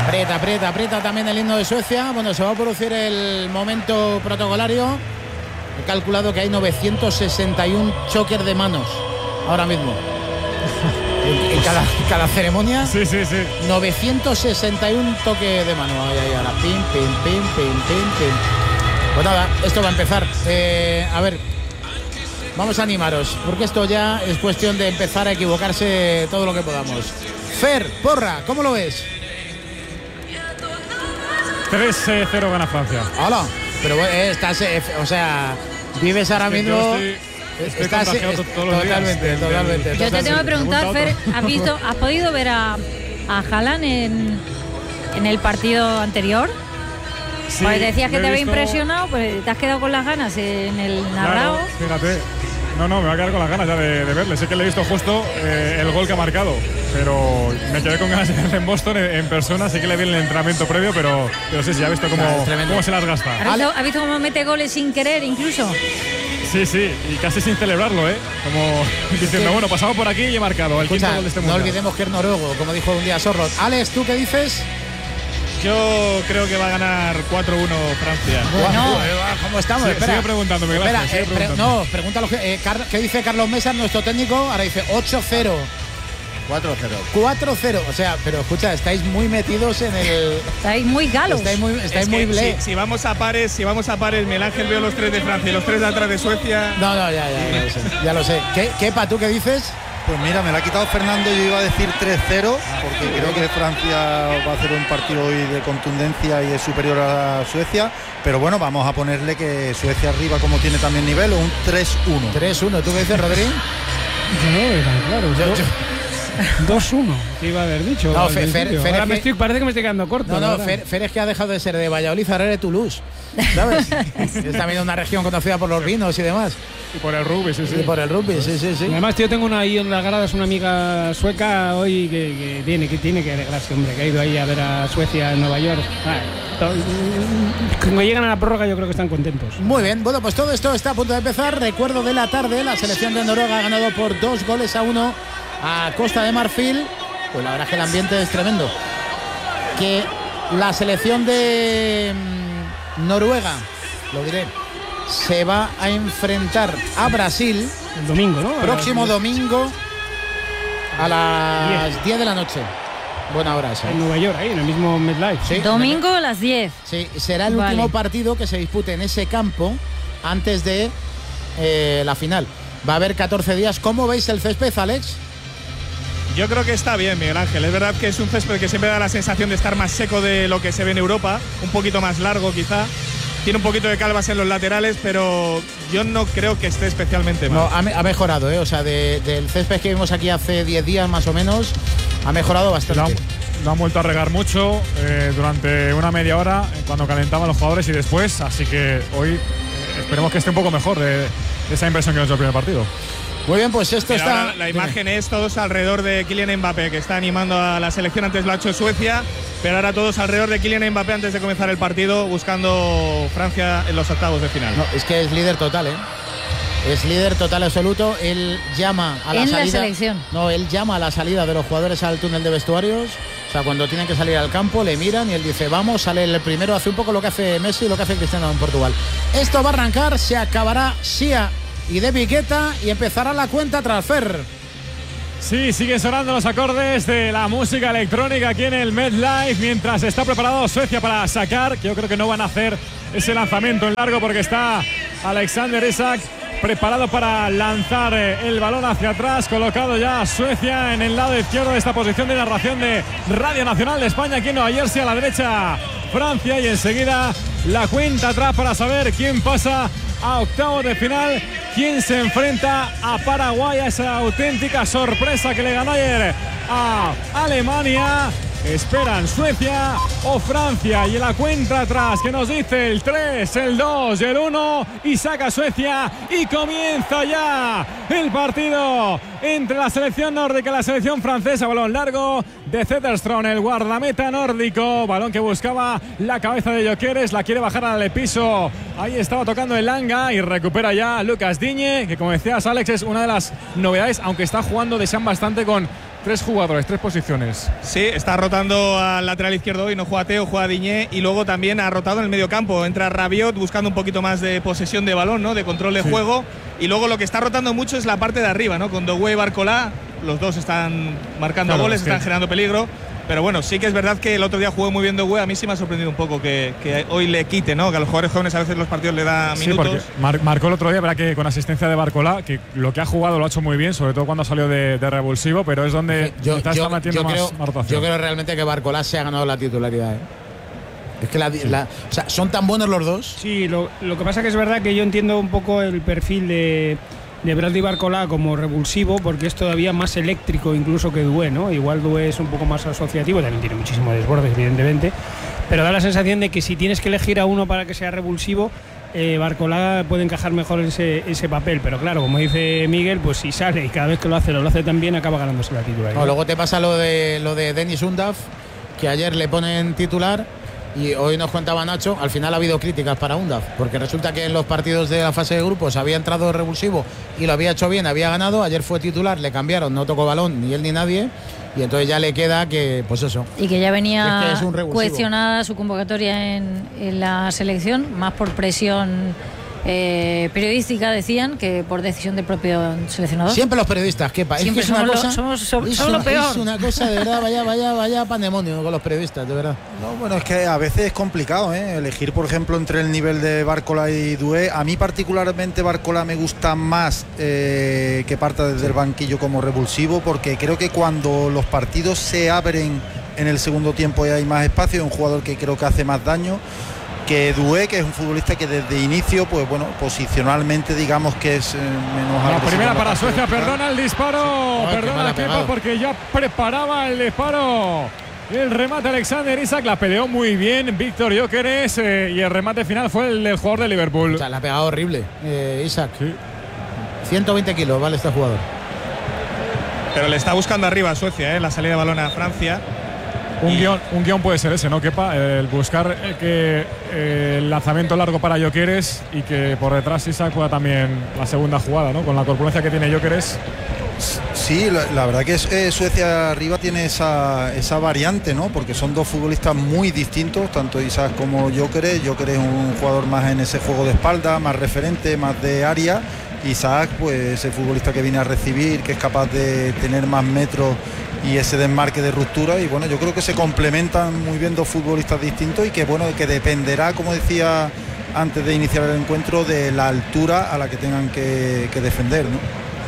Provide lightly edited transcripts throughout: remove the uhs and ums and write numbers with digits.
Aprieta también el himno de Suecia. Bueno, se va a producir el momento protocolario. He calculado que hay 961 choques de manos ahora mismo. En cada ceremonia. Sí. 961 toques de mano. Ahí, ahora. Pim. Pues nada, esto va a empezar. A ver, vamos a animaros, porque esto ya es cuestión de empezar a equivocarse todo lo que podamos. Fer, Porra, ¿cómo lo ves? 3-0 gana Francia. Hola, pero estás, o sea, vives ahora mismo. Estás totalmente. Yo te tengo que preguntar, Fer, ¿has podido ver a Haaland en el partido anterior? Sí, pues decías que te había impresionado, pues te has quedado con las ganas en el narrado. Claro, fíjate. No, me va a quedar con las ganas ya de verle. Sé que le he visto justo el gol que ha marcado, pero me quedé con ganas de verle en Boston en persona. Sí que le vi en el entrenamiento previo, pero sí, ya he visto cómo se las gasta. ¿Has visto cómo mete goles sin querer incluso? Sí, y casi sin celebrarlo, como diciendo, bueno, pasamos por aquí y he marcado el quinto gol de este mundial. No olvidemos que es noruego, como dijo un día Sorrot. Alex, ¿tú qué dices? Yo creo que va a ganar 4-1 Francia. Bueno, ¿cómo estamos? Sí, sigue preguntándome. Espera, pregúntalo. ¿Qué dice Carlos Mesa, nuestro técnico? Ahora dice 8-0. 4-0. O sea, pero escucha, estáis muy metidos en el. Estáis muy galos. Estáis muy ble. Si vamos a pares, Miguel Ángel veo los 3 de Francia y los 3 de atrás de Suecia. No, ya lo sé. ¿Qué, ¿tú qué dices? Pues mira, me la ha quitado Fernando, yo iba a decir 3-0, porque creo que Francia va a hacer un partido hoy de contundencia y es superior a Suecia, pero bueno, vamos a ponerle que Suecia arriba, como tiene también nivel, o un 3-1. 3-1, ¿tú qué dices, Rodríguez? Claro. 2-1, que iba a haber dicho. No, Fer, parece que me estoy quedando corto. No, Fer es que ha dejado de ser de Valladolid, ahora es de Toulouse, ¿sabes? Es también una región conocida por los vinos y demás. Y por el rugby, sí. Y por el rugby, sí. Además, yo tengo ahí en las gradas una amiga sueca hoy que tiene que alegrarse, hombre, que ha ido ahí a ver a Suecia en Nueva York. Cuando llegan a la prórroga yo creo que están contentos. Muy bien, bueno, pues todo esto está a punto de empezar. Recuerdo de la tarde, la selección de Noruega ha ganado por 2-1 a Costa de Marfil. Pues la verdad es que el ambiente es tremendo. Que la selección de Noruega, lo diré, se va a enfrentar a Brasil el domingo, ¿no? Próximo domingo a las 10 de la noche. Buena hora esa. En Nueva York, ahí, en el mismo MetLife. Sí, domingo a las 10. Sí, será el último partido que se dispute en ese campo antes de la final. Va a haber 14 días. ¿Cómo veis el césped, Alex? Yo creo que está bien, Miguel Ángel. Es verdad que es un césped que siempre da la sensación de estar más seco de lo que se ve en Europa, un poquito más largo quizá. Tiene un poquito de calvas en los laterales, pero yo no creo que esté especialmente mal. No, ha mejorado, o sea, del césped que vimos aquí hace 10 días más o menos, ha mejorado bastante. Lo han vuelto a regar mucho durante una media hora cuando calentaban los jugadores y después, así que hoy esperemos que esté un poco mejor de esa impresión que nos dio el primer partido. Muy bien, pues esto está. La imagen es todos alrededor de Kylian Mbappé, que está animando a la selección. Antes lo ha hecho Suecia, pero ahora todos alrededor de Kylian Mbappé antes de comenzar el partido, buscando Francia en los octavos de final. No, es que es líder total, Es líder total absoluto. Él llama a la salida. En la selección. No, él llama a la salida de los jugadores al túnel de vestuarios. O sea, cuando tienen que salir al campo, le miran y él dice, vamos, sale el primero, hace un poco lo que hace Messi y lo que hace Cristiano en Portugal. Esto va a arrancar, se acabará Sia y de Piqueta y empezará la cuenta tras Fer. Sí, siguen sonando los acordes de la música electrónica aquí en el MetLife mientras está preparado Suecia para sacar, que yo creo que no van a hacer ese lanzamiento en largo porque está Alexander Isak preparado para lanzar el balón hacia atrás, colocado ya Suecia en el lado izquierdo de esta posición de narración de Radio Nacional de España aquí en Nueva Jersey, a la derecha Francia y enseguida la cuenta atrás para saber quién pasa a octavos de final, quién se enfrenta a Paraguay, a esa auténtica sorpresa que le ganó ayer a Alemania. Esperan Suecia o Francia y en la cuenta atrás que nos dice el 3, el 2 y el 1 y saca Suecia y comienza ya el partido entre la selección nórdica y la selección francesa. Balón largo de Zetterström, el guardameta nórdico, balón que buscaba la cabeza de Gyökeres, la quiere bajar al piso, ahí estaba tocando el Langa y recupera ya Lucas Digne, que como decías Alex es una de las novedades, aunque está jugando Deschamps bastante con 3 jugadores, 3 posiciones. Sí, está rotando al lateral izquierdo hoy, no juega Teo, juega Diñé, y luego también ha rotado en el medio campo. Entra Rabiot buscando un poquito más de posesión de balón, ¿no? De control de juego. Y luego lo que está rotando mucho es la parte de arriba, ¿no? Con Doué y Barcolá, los dos están marcando goles, están generando peligro. Pero bueno, sí que es verdad que el otro día jugó muy bien Doué. A mí sí me ha sorprendido un poco que hoy le quite, ¿no? Que a los jugadores jóvenes a veces los partidos le da minutos. Sí, porque marcó el otro día, verdad que con asistencia de Barcolá, que lo que ha jugado lo ha hecho muy bien, sobre todo cuando salió de revulsivo, pero es donde está metiendo más rotación. Yo creo realmente que Barcolá se ha ganado la titularidad, ¿eh? Es que o sea, son tan buenos los dos. Sí, lo que pasa que es verdad que yo entiendo un poco el perfil de Bradley Barcolá como revulsivo, porque es todavía más eléctrico incluso que Doué, ¿no? Igual Doué es un poco más asociativo, también tiene muchísimo desborde, evidentemente, pero da la sensación de que si tienes que elegir a uno para que sea revulsivo, Barcolá puede encajar mejor en ese papel, pero claro, como dice Miguel, pues si sale y cada vez que lo hace tan bien, acaba ganándose la titularidad. No, luego te pasa lo de Denis Undav, que ayer le ponen titular. Y hoy nos contaba Nacho, al final ha habido críticas para Undav, porque resulta que en los partidos de la fase de grupos había entrado revulsivo y lo había hecho bien, había ganado. Ayer fue titular, le cambiaron, no tocó balón ni él ni nadie, y entonces ya le queda que, pues eso. Y que ya venía es cuestionada su convocatoria en la selección, más por presión periodística, decían, que por decisión del propio seleccionador. Siempre los periodistas, Kepa. Siempre es que somos lo peor. Es una cosa, de verdad, vaya pandemonio con los periodistas, de verdad. No, bueno, es que a veces es complicado, elegir, por ejemplo, entre el nivel de Barcolá y Doué. A mí particularmente Barcolá me gusta más que parta desde el banquillo como revulsivo, porque creo que cuando los partidos se abren en el segundo tiempo y hay más espacio, es un jugador que creo que hace más daño que Doué, que es un futbolista que desde inicio, pues bueno, posicionalmente digamos que es menos agresivo. La primera para Suecia, perdona el disparo, perdona Kepa, porque ya preparaba el disparo. El remate Alexander Isak, la peleó muy bien Víctor Gyökeres, y el remate final fue el del jugador de Liverpool. O sea, la ha pegado horrible Isak. Sí. 120 kilos vale este jugador. Pero le está buscando arriba a Suecia, la salida de balón a Francia. Un guión puede ser ese, ¿no, Kepa? El buscar el lanzamiento largo para Gyökeres y que por detrás Isak pueda también la segunda jugada, ¿no? Con la corpulencia que tiene Gyökeres. Sí, la verdad que Suecia arriba tiene esa variante, ¿no? Porque son dos futbolistas muy distintos, tanto Isak como Gyökeres. Gyökeres es un jugador más en ese juego de espalda, más referente, más de área. Isak, pues ese futbolista que viene a recibir, que es capaz de tener más metros y ese desmarque de ruptura. Y bueno, yo creo que se complementan muy bien dos futbolistas distintos y que bueno, que dependerá, como decía antes de iniciar el encuentro, de la altura a la que tengan que defender, ¿no?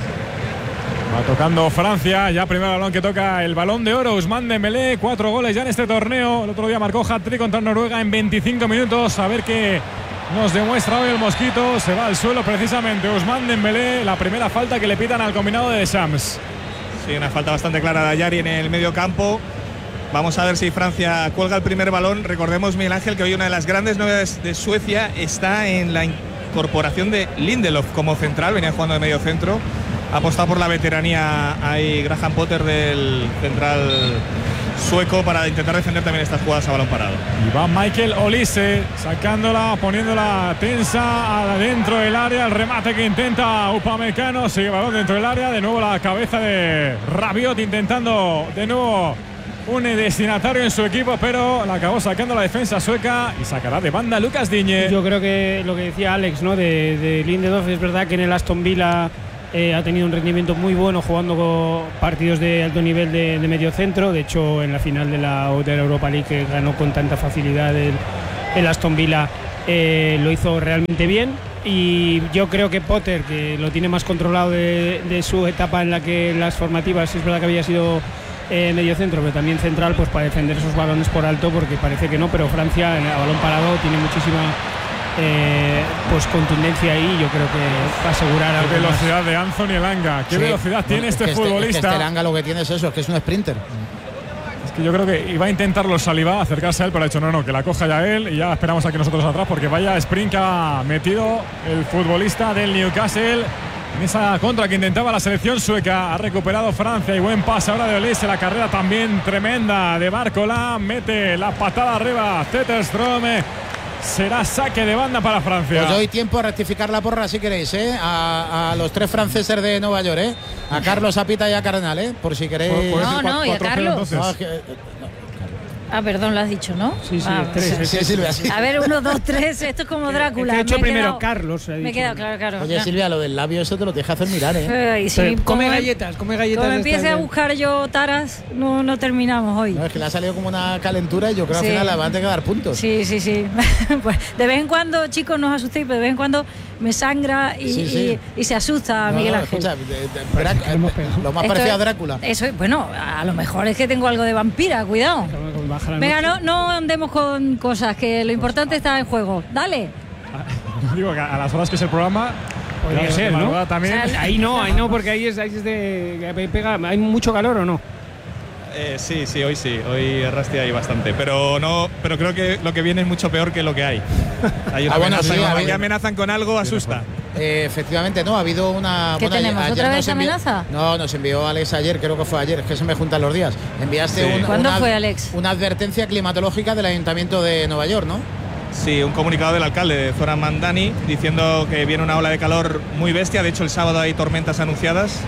Va tocando Francia, ya primer balón que toca el Balón de Oro, Ousmane Dembélé, 4 goles ya en este torneo. El otro día marcó hat-trick contra Noruega en 25 minutos. A ver qué nos demuestra hoy el Mosquito. Se va al suelo precisamente Ousmane Dembélé, la primera falta que le pitan al combinado de Deschamps. Sí, una falta bastante clara de Ayari en el medio campo. Vamos a ver si Francia cuelga el primer balón. Recordemos, Miguel Ángel, que hoy una de las grandes novedades de Suecia está en la incorporación de Lindelof como central. Venía jugando de medio centro. Ha apostado por la veteranía ahí Graham Potter del central sueco para intentar defender también estas jugadas a balón parado. Y va Michael Olise sacándola, poniéndola tensa adentro del área. El remate que intenta Upamecano, sigue balón dentro del área. De nuevo la cabeza de Rabiot intentando de nuevo un destinatario en su equipo, pero la acabó sacando la defensa sueca y sacará de banda Lucas Digne. Yo creo que lo que decía Alex, ¿no? de Lindelof, es verdad que en el Aston Villa ha tenido un rendimiento muy bueno jugando con partidos de alto nivel de medio centro. De hecho, en la final de la Europa League, que ganó con tanta facilidad el Aston Villa, lo hizo realmente bien. Y yo creo que Potter, que lo tiene más controlado de su etapa en la que las formativas, es verdad que había sido medio centro, pero también central, pues para defender esos balones por alto, porque parece que no, pero Francia a balón parado tiene muchísima pues contundencia ahí. Yo creo que va a asegurar algo. Qué velocidad de Anthony Elanga, qué velocidad tiene este futbolista. Es que Elanga lo que tiene es eso, es que es un sprinter. Es que yo creo que iba a intentarlo Saliba, acercarse a él, pero ha dicho no, que la coja ya él y ya esperamos aquí nosotros atrás, porque vaya sprint que ha metido el futbolista del Newcastle en esa contra que intentaba la selección sueca. Ha recuperado Francia y buen pase ahora de Olise. La carrera también tremenda de Barcolá, mete la patada arriba Zetterström será saque de banda para Francia. Os doy tiempo a rectificar la porra si queréis, a los 3 franceses de Nueva York, a Carlos, a Pita y a Cardenal, por si queréis. No, y a Carlos. Perdón, lo has dicho, ¿no? Sí, tres. Sí, Silvia, sí. A ver, 1, 2, 3, esto es como Drácula. He hecho primero Carlos. Me he quedado, claro. Oye, Silvia, lo del labio eso te lo tienes que hacer mirar, Come galletas. Como empiece a buscar yo taras, no terminamos hoy. No, es que le ha salido como una calentura y yo creo que al final le van a tener que dar puntos. Sí. Pues de vez en cuando, chicos, no os asustéis, pero de vez en cuando me sangra y se asusta Miguel Ángel. Escucha, lo más parecido a Drácula. Eso, bueno, a lo mejor es que tengo algo de vampira, cuidado. Venga, no andemos con cosas, que lo importante está en juego. Dale. Digo que a las horas que es el programa podría ser, ¿no? También. O sea, ahí no, porque ahí es de pega. ¿Hay mucho calor o no? Sí, hoy rastia hay bastante, pero creo que lo que viene es mucho peor que lo que hay. Hay una amenaza, que amenazan con algo, asusta. Efectivamente, no, ha habido una... ¿Qué tenemos? ¿Otra vez amenaza? No, nos envió Alex ayer, creo que fue ayer, es que se me juntan los días. Enviaste ¿Cuándo fue, Alex? Una advertencia climatológica del Ayuntamiento de Nueva York, ¿no? Sí, un comunicado del alcalde, Zoran Mandani, diciendo que viene una ola de calor muy bestia. De hecho, el sábado hay tormentas anunciadas.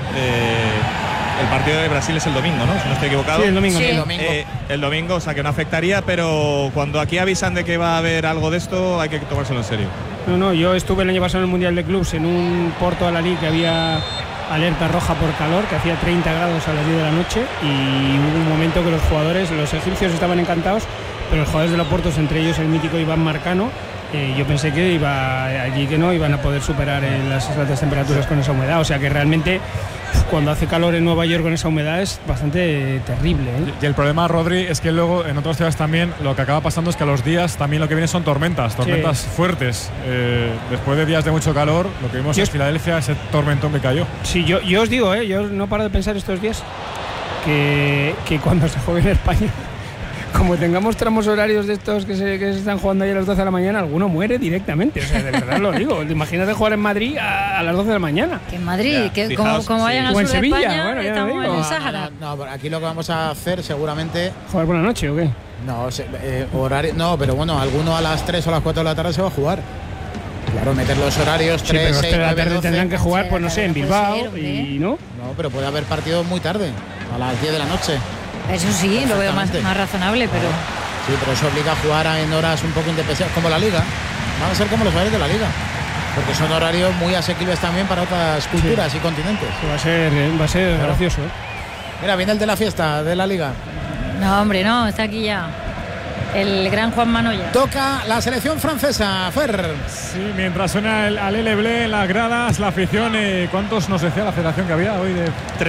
El partido de Brasil es el domingo, ¿no? Si no estoy equivocado. Sí, el domingo. Sí. El domingo, o sea que no afectaría, pero cuando aquí avisan de que va a haber algo de esto, hay que tomárselo en serio. No, yo estuve el año pasado en el Mundial de Clubs en un Porto Alalí que había alerta roja por calor, que hacía 30 grados a las 10 de la noche, y hubo un momento que los egipcios estaban encantados, pero los jugadores de los Portos, entre ellos el mítico Iván Marcano, yo pensé que no iban a poder superar las altas temperaturas con esa humedad, o sea que realmente cuando hace calor en Nueva York con esa humedad es bastante terrible, ¿eh? Y el problema, Rodri, es que luego en otras ciudades también lo que acaba pasando es que a los días también lo que viene son tormentas fuertes. Después de días de mucho calor, lo que vimos en Filadelfia, ese tormentón que cayó. Sí, yo os digo, yo no paro de pensar estos días que cuando se juegue en España, como tengamos tramos horarios de estos que se están jugando ahí a las 12 de la mañana, alguno muere directamente. O sea, de verdad lo digo. Imagínate jugar en Madrid a las 12 de la mañana. Que en Madrid, como vayan al sur de España, estamos en el Sáhara. No, aquí lo que vamos a hacer seguramente... ¿Jugar por la noche o qué? No, horario, no, pero bueno, alguno a las 3 o a las 4 de la tarde se va a jugar. Claro, meter los horarios 3, 6, 9, 12. Tendrán que jugar, pues no sé, en Bilbao y ¿no? No, pero puede haber partidos muy tarde, a las 10 de la noche. Eso sí, lo veo más razonable, pero... Sí, pero eso obliga a jugar en horas un poco independientes, como la Liga. Van a ser como los horarios de la Liga. Porque son horarios muy asequibles también para otras culturas y continentes. Va a ser gracioso, ¿eh? Mira, viene el de la fiesta de la Liga. No, hombre, no, está aquí ya. El gran Juan Manoya. Toca la selección francesa, Fer. Sí, mientras suena el Alele Blé en las gradas, la afición, ¿cuántos nos decía la federación que había hoy?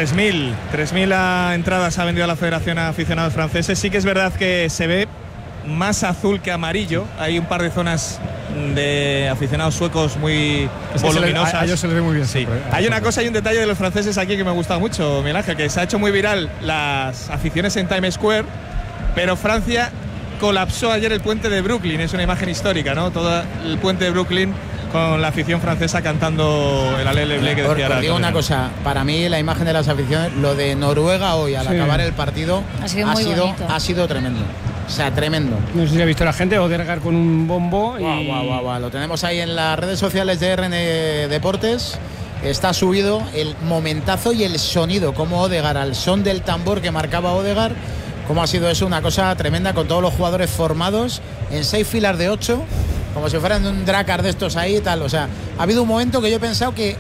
3.000 entradas ha vendido la federación a aficionados franceses. Sí que es verdad que se ve más azul que amarillo. Hay un par de zonas de aficionados suecos muy voluminosas. A ellos se les ve muy bien. Sí. Siempre, Hay una cosa y un detalle de los franceses aquí que me gusta mucho, Miguel Ángel, que se ha hecho muy viral las aficiones en Times Square, pero Francia colapsó ayer el puente de Brooklyn. Es una imagen histórica, ¿no? Todo el puente de Brooklyn con la afición francesa cantando el Alele Blé que decía. Os digo una cosa, para mí la imagen de las aficiones, lo de Noruega hoy al acabar el partido ha sido tremendo. O sea, tremendo. No sé si ha visto la gente, Odegaard con un bombo. Guau. Lo tenemos ahí en las redes sociales de RN Deportes. Está subido el momentazo y el sonido, como Odegaard, al son del tambor que marcaba Odegaard. Cómo ha sido eso, una cosa tremenda, con todos los jugadores formados en 6 filas de 8, como si fueran un Drakkar de estos ahí y tal. O sea, ha habido un momento que yo he pensado que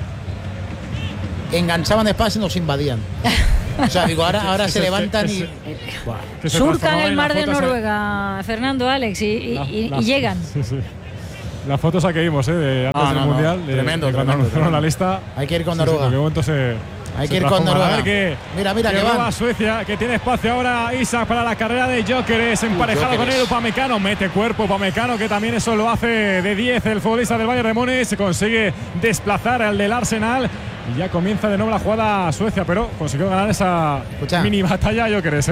enganchaban espadas y nos invadían. O sea, digo, ahora se levantan y... Surcan el mar de Noruega, Fernando, Alex, y llegan. Sí. Las fotos que vimos, de antes del Mundial. Tremendo. Cuando anunciaron la lista. Hay que ir con Noruega. ¿En qué momento hay que ir con Noruega? A ver mira que va Suecia, que tiene espacio ahora Isak para la carrera de Gyökeres, emparejado con él Upamecano, mete cuerpo Upamecano, que también eso lo hace de 10 el futbolista del Bayern de Múnich, se consigue desplazar al del Arsenal y ya comienza de nuevo la jugada Suecia, pero consiguió ganar esa mini batalla Gyökeres,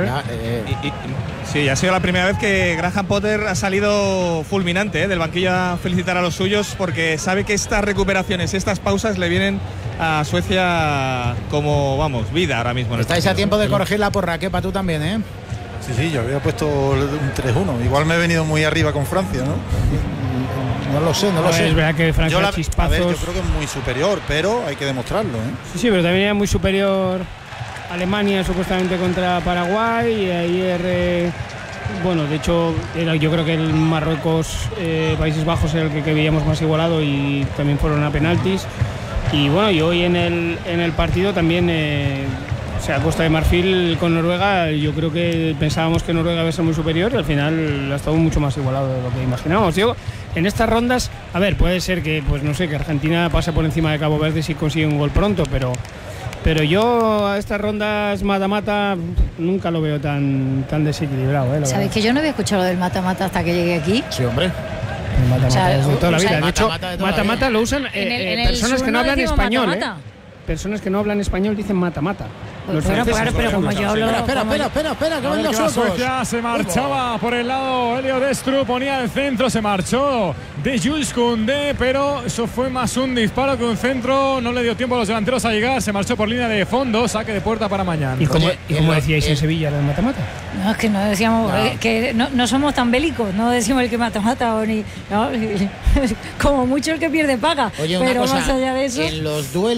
Sí, ha sido la primera vez que Graham Potter ha salido fulminante del banquillo a felicitar a los suyos, porque sabe que estas recuperaciones, estas pausas le vienen a Suecia como, vida ahora mismo. Estáis a tiempo de corregir la porra, Kepa, tú también, ¿eh? Sí, yo había puesto un 3-1. Igual me he venido muy arriba con Francia, ¿no? No lo sé. Es verdad que Francia chispazos. Yo creo que es muy superior, pero hay que demostrarlo, ¿eh? Sí, pero también era muy superior Alemania supuestamente contra Paraguay y ayer, bueno, de hecho yo creo que el Marruecos, Países Bajos era el que veíamos más igualado y también fueron a penaltis. Y bueno, y hoy en el partido también, o sea, Costa de Marfil con Noruega, yo creo que pensábamos que Noruega iba a ser muy superior y al final ha estado mucho más igualado de lo que imaginábamos. Digo, en estas rondas, a ver, puede ser que, pues no sé, que Argentina pase por encima de Cabo Verde si consigue un gol pronto, pero yo a estas rondas mata-mata nunca lo veo tan desequilibrado. ¿Sabéis que yo no había escuchado lo del mata-mata hasta que llegué aquí? Sí, hombre. Mata-mata, o sea, desde toda la vida. De hecho, mata-mata lo usan personas que no hablan español. Personas que no hablan español dicen mata-mata. Pero como yo hablo... Espera, que ven los ojos. Suecia se marchaba por el lado, Elio Destru ponía el centro, se marchó de Jules Koundé, pero eso fue más un disparo que un centro, no le dio tiempo a los delanteros a llegar, se marchó por línea de fondo, saque de puerta para mañana. ¿Y cómo decíais en Sevilla el mata-mata? No, es que no decíamos, que no somos tan bélicos, no decimos el que mata-mata o ni... No, como mucho el que pierde paga. Oye, pero cosa, más allá de eso... En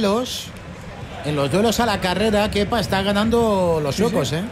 los duelos a la carrera, Kepa está ganando los suecos, ¿eh?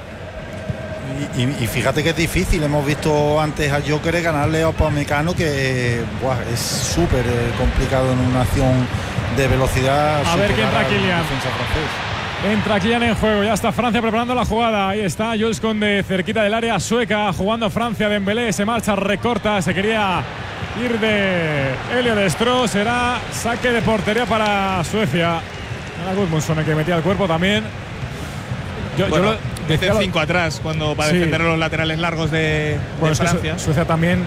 Y fíjate que es difícil. Hemos visto antes a Joker ganarle a Upamecano, que es súper complicado en una acción de velocidad. A ver qué entra Kylian. Entra Kylian en juego, ya está Francia preparando la jugada. Ahí está Jules Koundé cerquita del área sueca, jugando Francia. Dembélé se marcha, recorta, se quería ir de Elio Destru. Será saque de portería para Suecia. Era Gudmundsson el que metía el cuerpo también. Yo lo decía 5 atrás cuando para defender los laterales largos de Francia. Suecia también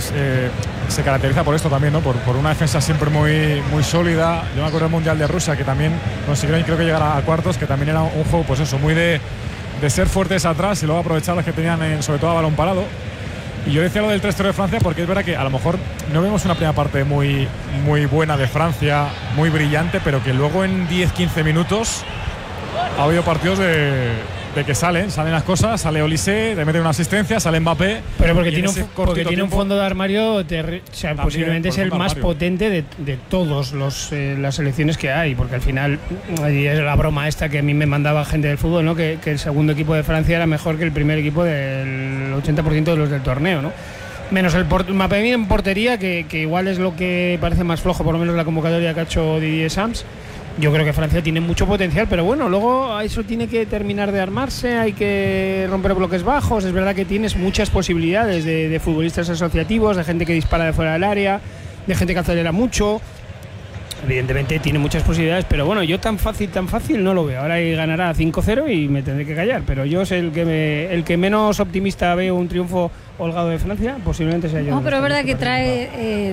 se caracteriza por esto también, ¿no? Por una defensa siempre muy sólida. Yo me acuerdo del Mundial de Rusia, que también consiguieron, creo que llegar a cuartos, que también era un juego, pues eso, muy de ser fuertes atrás y luego aprovechar los que tenían sobre todo a balón parado. Y yo decía lo del 3-0 de Francia porque es verdad que a lo mejor no vemos una primera parte muy buena de Francia, muy brillante, pero que luego en 10-15 minutos ha habido partidos de que salen las cosas, sale Olise, le mete una asistencia, sale Mbappé. Pero porque tiene un fondo de armario, o sea, posiblemente es el más potente de todos las selecciones que hay, porque al final, y es la broma esta que a mí me mandaba gente del fútbol, ¿no? Que el segundo equipo de Francia era mejor que el primer equipo del 80% de los del torneo, ¿no? Menos el Mbappé en portería, que igual es lo que parece más flojo, por lo menos la convocatoria que ha hecho Didier Sams. Yo creo que Francia tiene mucho potencial, pero bueno, luego eso tiene que terminar de armarse, hay que romper bloques bajos. Es verdad que tienes muchas posibilidades de futbolistas asociativos, de gente que dispara de fuera del área, de gente que acelera mucho. Evidentemente tiene muchas posibilidades, pero bueno, yo tan fácil no lo veo. Ahora ganará 5-0 y me tendré que callar, pero yo soy el que menos optimista veo un triunfo holgado de Francia, posiblemente sea yo. No, pero es verdad que trae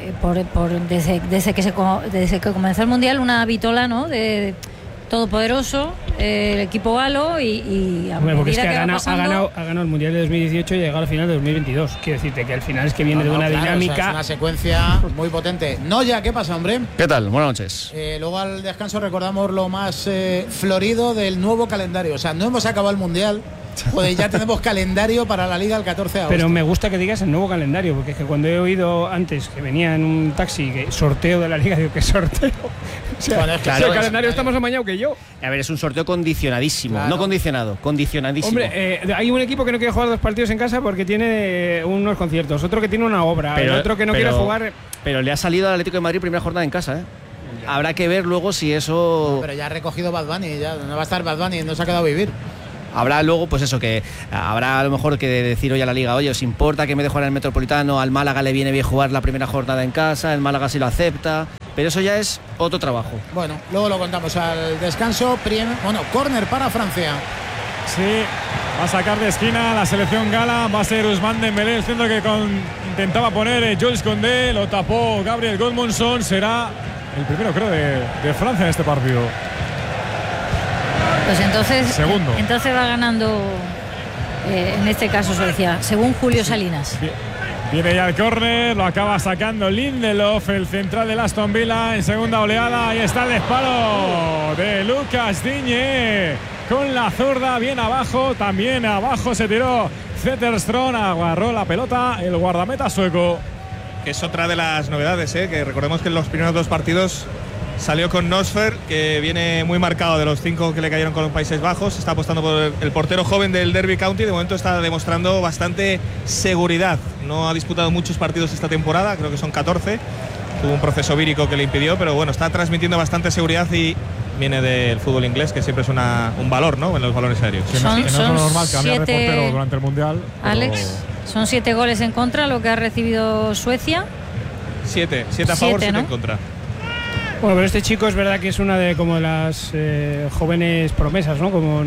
desde que comenzó el Mundial una vitola, ¿no? De todopoderoso, el equipo galo y porque es que ha ganado el Mundial de 2018 y ha llegado al final de 2022. Quiero decirte que al final es que viene de una dinámica. O sea, es una secuencia muy potente. Noya, ¿qué pasa, hombre? ¿Qué tal? Buenas noches. Luego al descanso recordamos lo más florido del nuevo calendario. O sea, no hemos acabado el Mundial. Pues ya tenemos calendario para la Liga el 14 de agosto. Pero me gusta que digas el nuevo calendario, porque es que cuando he oído antes que venía en un taxi que sorteo de la Liga, digo, ¿qué sorteo? O sea, bueno, claro, el calendario está más amañado que yo. A ver, es un sorteo condicionadísimo, claro. No condicionado, condicionadísimo. Hombre, hay un equipo que no quiere jugar 2 partidos en casa porque tiene unos conciertos, otro que tiene una obra, el otro que no quiere jugar. Pero le ha salido al Atlético de Madrid primera jornada en casa, ¿eh? Habrá que ver luego si eso. No, pero ya ha recogido Bad Bunny, ya no va a estar Bad Bunny, no se ha quedado a vivir. Habrá luego, pues eso, que habrá a lo mejor que decir hoy a la Liga, oye, ¿os importa que me deje jugar en el Metropolitano? Al Málaga le viene bien jugar la primera jornada en casa, el Málaga sí lo acepta, pero eso ya es otro trabajo. Bueno, luego lo contamos al descanso. Córner para Francia. Sí, va a sacar de esquina la selección gala, va a ser Ousmane Dembélé, el centro que intentaba poner Jules Koundé, lo tapó Gabriel Gudmundsson, será el primero, creo, de Francia en este partido. Pues segundo. Entonces va ganando, en este caso Suecia, según Julio Salinas. Viene ya el córner, lo acaba sacando Lindelof, el central del Aston Villa en segunda oleada. Ahí está el disparo de Lucas Digne con la zurda, bien abajo, también abajo se tiró Zetterström, agarró la pelota el guardameta sueco. que es otra de las novedades, que recordemos que en los primeros 2 partidos salió con Nosfer, que viene muy marcado de los 5 que le cayeron con los Países Bajos. Está apostando por el portero joven del Derby County. De momento está demostrando bastante seguridad. No ha disputado muchos partidos esta temporada, creo que son 14. Tuvo un proceso vírico que le impidió, pero bueno, está transmitiendo bastante seguridad y viene del fútbol inglés, que siempre es un valor, ¿no?, en los balones aéreos. No es lo normal cambiar de portero durante el Mundial. Alex, son 7 goles en contra lo que ha recibido Suecia. 7 a favor, 7 en contra. Bueno, pero este chico es verdad que es una de como las jóvenes promesas, ¿no? Como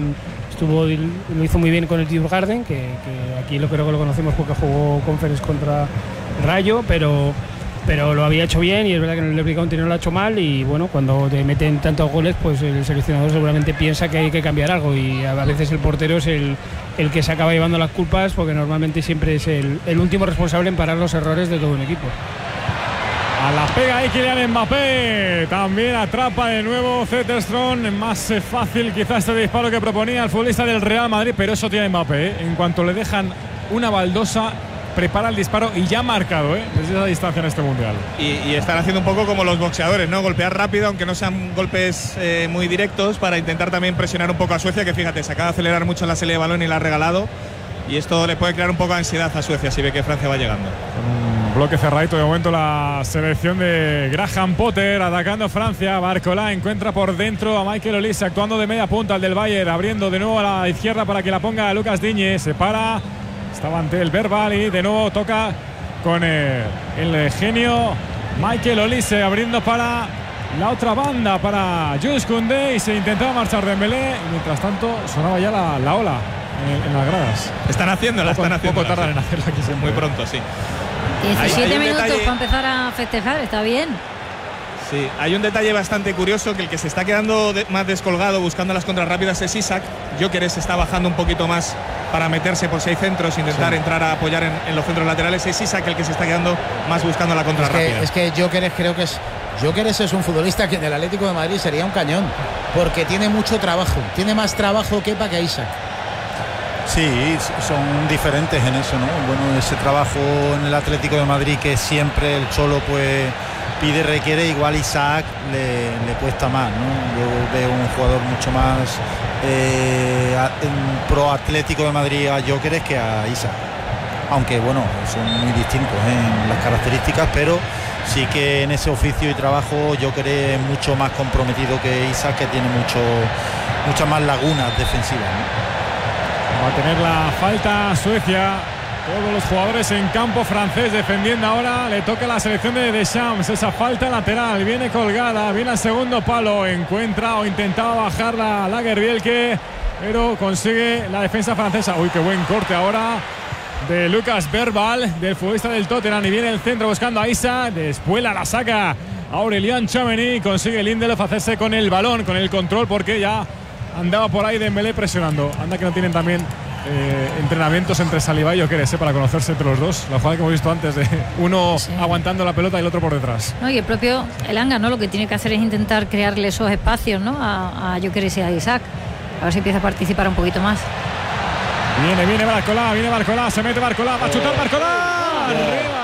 lo hizo muy bien con el Djurgården, que aquí creo que lo conocemos porque jugó Conference contra Rayo, pero lo había hecho bien, y es verdad que en el Derby County no lo ha hecho mal, y bueno, cuando te meten tantos goles, pues el seleccionador seguramente piensa que hay que cambiar algo, y a veces el portero es el que se acaba llevando las culpas, porque normalmente siempre es el último responsable en parar los errores de todo un equipo. A la pega ahí Kylian Mbappé, también atrapa de nuevo Zetterström. Más fácil quizás este disparo que proponía el futbolista del Real Madrid, pero eso tiene Mbappé, En cuanto le dejan una baldosa, prepara el disparo y ya ha marcado, desde esa distancia en este Mundial. Y están haciendo un poco como los boxeadores, ¿no? Golpear rápido, aunque no sean golpes muy directos, para intentar también presionar un poco a Suecia, que fíjate, se acaba de acelerar mucho en la salida de balón y la ha regalado. Y esto le puede crear un poco de ansiedad a Suecia si ve que Francia va llegando. Bloque cerradito de momento la selección de Graham Potter, atacando Francia. Barcola encuentra por dentro a Michael Olise, actuando de media punta, el del Bayern, abriendo de nuevo a la izquierda para que la ponga a Lucas Digne. Se para, estaba ante el Verbal y de nuevo toca con el genio Michael Olise, abriendo para la otra banda, para Jules Koundé, y se intentaba marchar Dembélé, y mientras tanto sonaba ya la ola en las gradas. Están haciendo. Poco tardan en hacerla aquí siempre. Muy pronto, sí. 17 minutos para empezar a festejar, está bien. Sí, hay un detalle bastante curioso, que el que se está quedando más descolgado buscando las contras rápidas es Isak. Gyökeres está bajando un poquito más para meterse por si hay centros, intentar entrar a apoyar en los centros laterales. Es Isak el que se está quedando más buscando la contra rápida. Es que Gyökeres Gyökeres es un futbolista que en el Atlético de Madrid sería un cañón, porque tiene mucho trabajo, tiene más trabajo Kepa que Isak. Sí, son diferentes en eso, ¿no? Bueno, ese trabajo en el Atlético de Madrid que siempre el Cholo pues pide, requiere, igual Isaac le cuesta más, ¿no? Yo veo un jugador mucho más pro Atlético de Madrid a Gyökeres que a Isaac, aunque bueno, son muy distintos en las características, pero sí que en ese oficio y trabajo Gyökeres es mucho más comprometido que Isaac, que tiene muchas más lagunas defensivas, ¿no? Va a tener la falta Suecia. Todos los jugadores en campo francés defendiendo ahora. Le toca a la selección de Deschamps. Esa falta lateral. Viene colgada. Viene al segundo palo. Encuentra o intentaba bajar la Lagerbielke, pero consigue la defensa francesa. Uy, qué buen corte ahora de Lucas Verbal, del futbolista del Tottenham. Y viene el centro buscando a Isa. Después la saca Aurélien Tchouaméni. Consigue Lindelof hacerse con el balón, con el control, porque ya andaba por ahí Dembélé presionando. Anda que no tienen también entrenamientos entre Saliba y Gyökeres para conocerse entre los dos. La jugada que hemos visto antes de uno aguantando la pelota y el otro por detrás. No, y el propio Elanga, ¿no? Lo que tiene que hacer es intentar crearle esos espacios, ¿no? A Gyökeres y a Isaac. A ver si empieza a participar un poquito más. Viene Barcola, se mete Barcola, va a chutar Barcola. Arriba.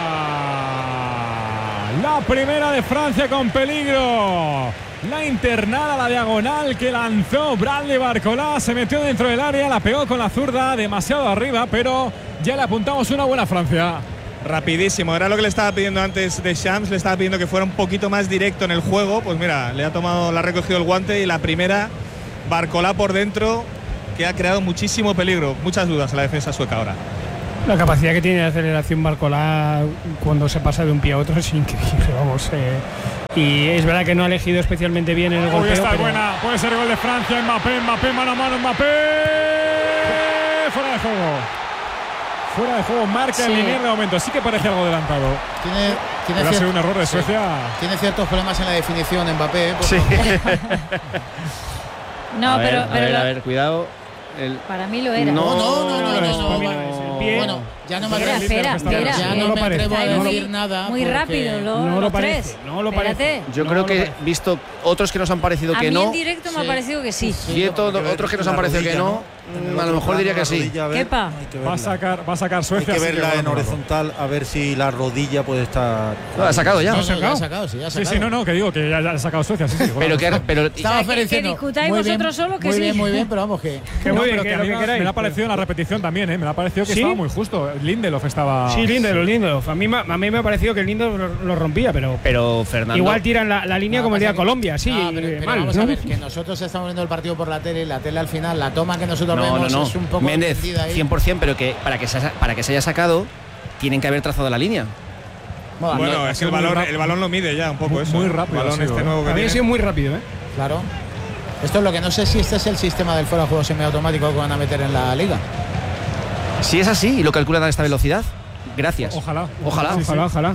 La primera de Francia con peligro. La internada, la diagonal que lanzó Bradley Barcola, se metió dentro del área, la pegó con la zurda demasiado arriba, pero ya le apuntamos una buena Francia. Rapidísimo, era lo que le estaba pidiendo antes Deschamps, le estaba pidiendo que fuera un poquito más directo en el juego. Pues mira, le ha recogido el guante, y la primera, Barcola por dentro, que ha creado muchísimo peligro, muchas dudas en la defensa sueca ahora. La capacidad que tiene de aceleración Barcola cuando se pasa de un pie a otro es increíble, vamos. Y es verdad que no ha elegido especialmente bien el golpeo. Está pero buena, puede ser el gol de Francia. Mbappé, mano a mano, Mbappé. Fuera de juego, marca el Linier de momento. Sí que parece algo adelantado. Tiene sido un error de Suecia. Tiene ciertos problemas en la definición Mbappé. Sí. No, a ver, cuidado. Para mí lo era. No. pie. Bueno, ya no me Espera. Ya no me atrevo a Está decir nada. Muy porque rápido, no lo los parece, tres. no lo parece. Espérate. Yo creo que, visto otros que nos han parecido A que mí no, en directo me ha parecido que sí. y otros que nos han parecido que no, a lo mejor diría que sí. Kepa. Va a sacar Hay Suecia. que así verla en bueno, horizontal a ver si la rodilla puede estar. Lo ha sacado ya. No, ¿Lo ha sacado? ya ha sacado, sí, ya ha sacado. Sí, no, que digo que ya ha sacado Suecia. Sí, Pero Estaba O sea, que ofreciendo. discutáis Muy bien, vosotros solos que muy sí. bien, muy bien, pero vamos que. Que muy bien, pero que que a lo mí que me queráis. ha parecido en la repetición también, me ha parecido que ¿Sí? estaba muy justo. Lindelof estaba. Sí, Lindelof. A mí me ha parecido que el Lindelof lo rompía, pero Fernando. igual tiran la línea No, como el día pasa de que- Colombia, sí, No, pero mal. vamos ¿no? a ver, que nosotros estamos viendo el partido por la tele y la tele al final, la toma que nosotros No, vemos no. es un poco Méndez, vendida ahí. 100%, pero que para que se haya sacado, tienen que haber trazado la línea. Bueno, es que el balón lo mide ya un poco eso. Muy rápido El balón ha sido, este nuevo que A mí ha tiene. sido muy rápido, ¿eh? Claro. Esto es lo que no sé si este es el sistema del fuera de juego semiautomático que van a meter en la liga. Si es así y lo calculan a esta velocidad, gracias. Ojalá. Ojalá.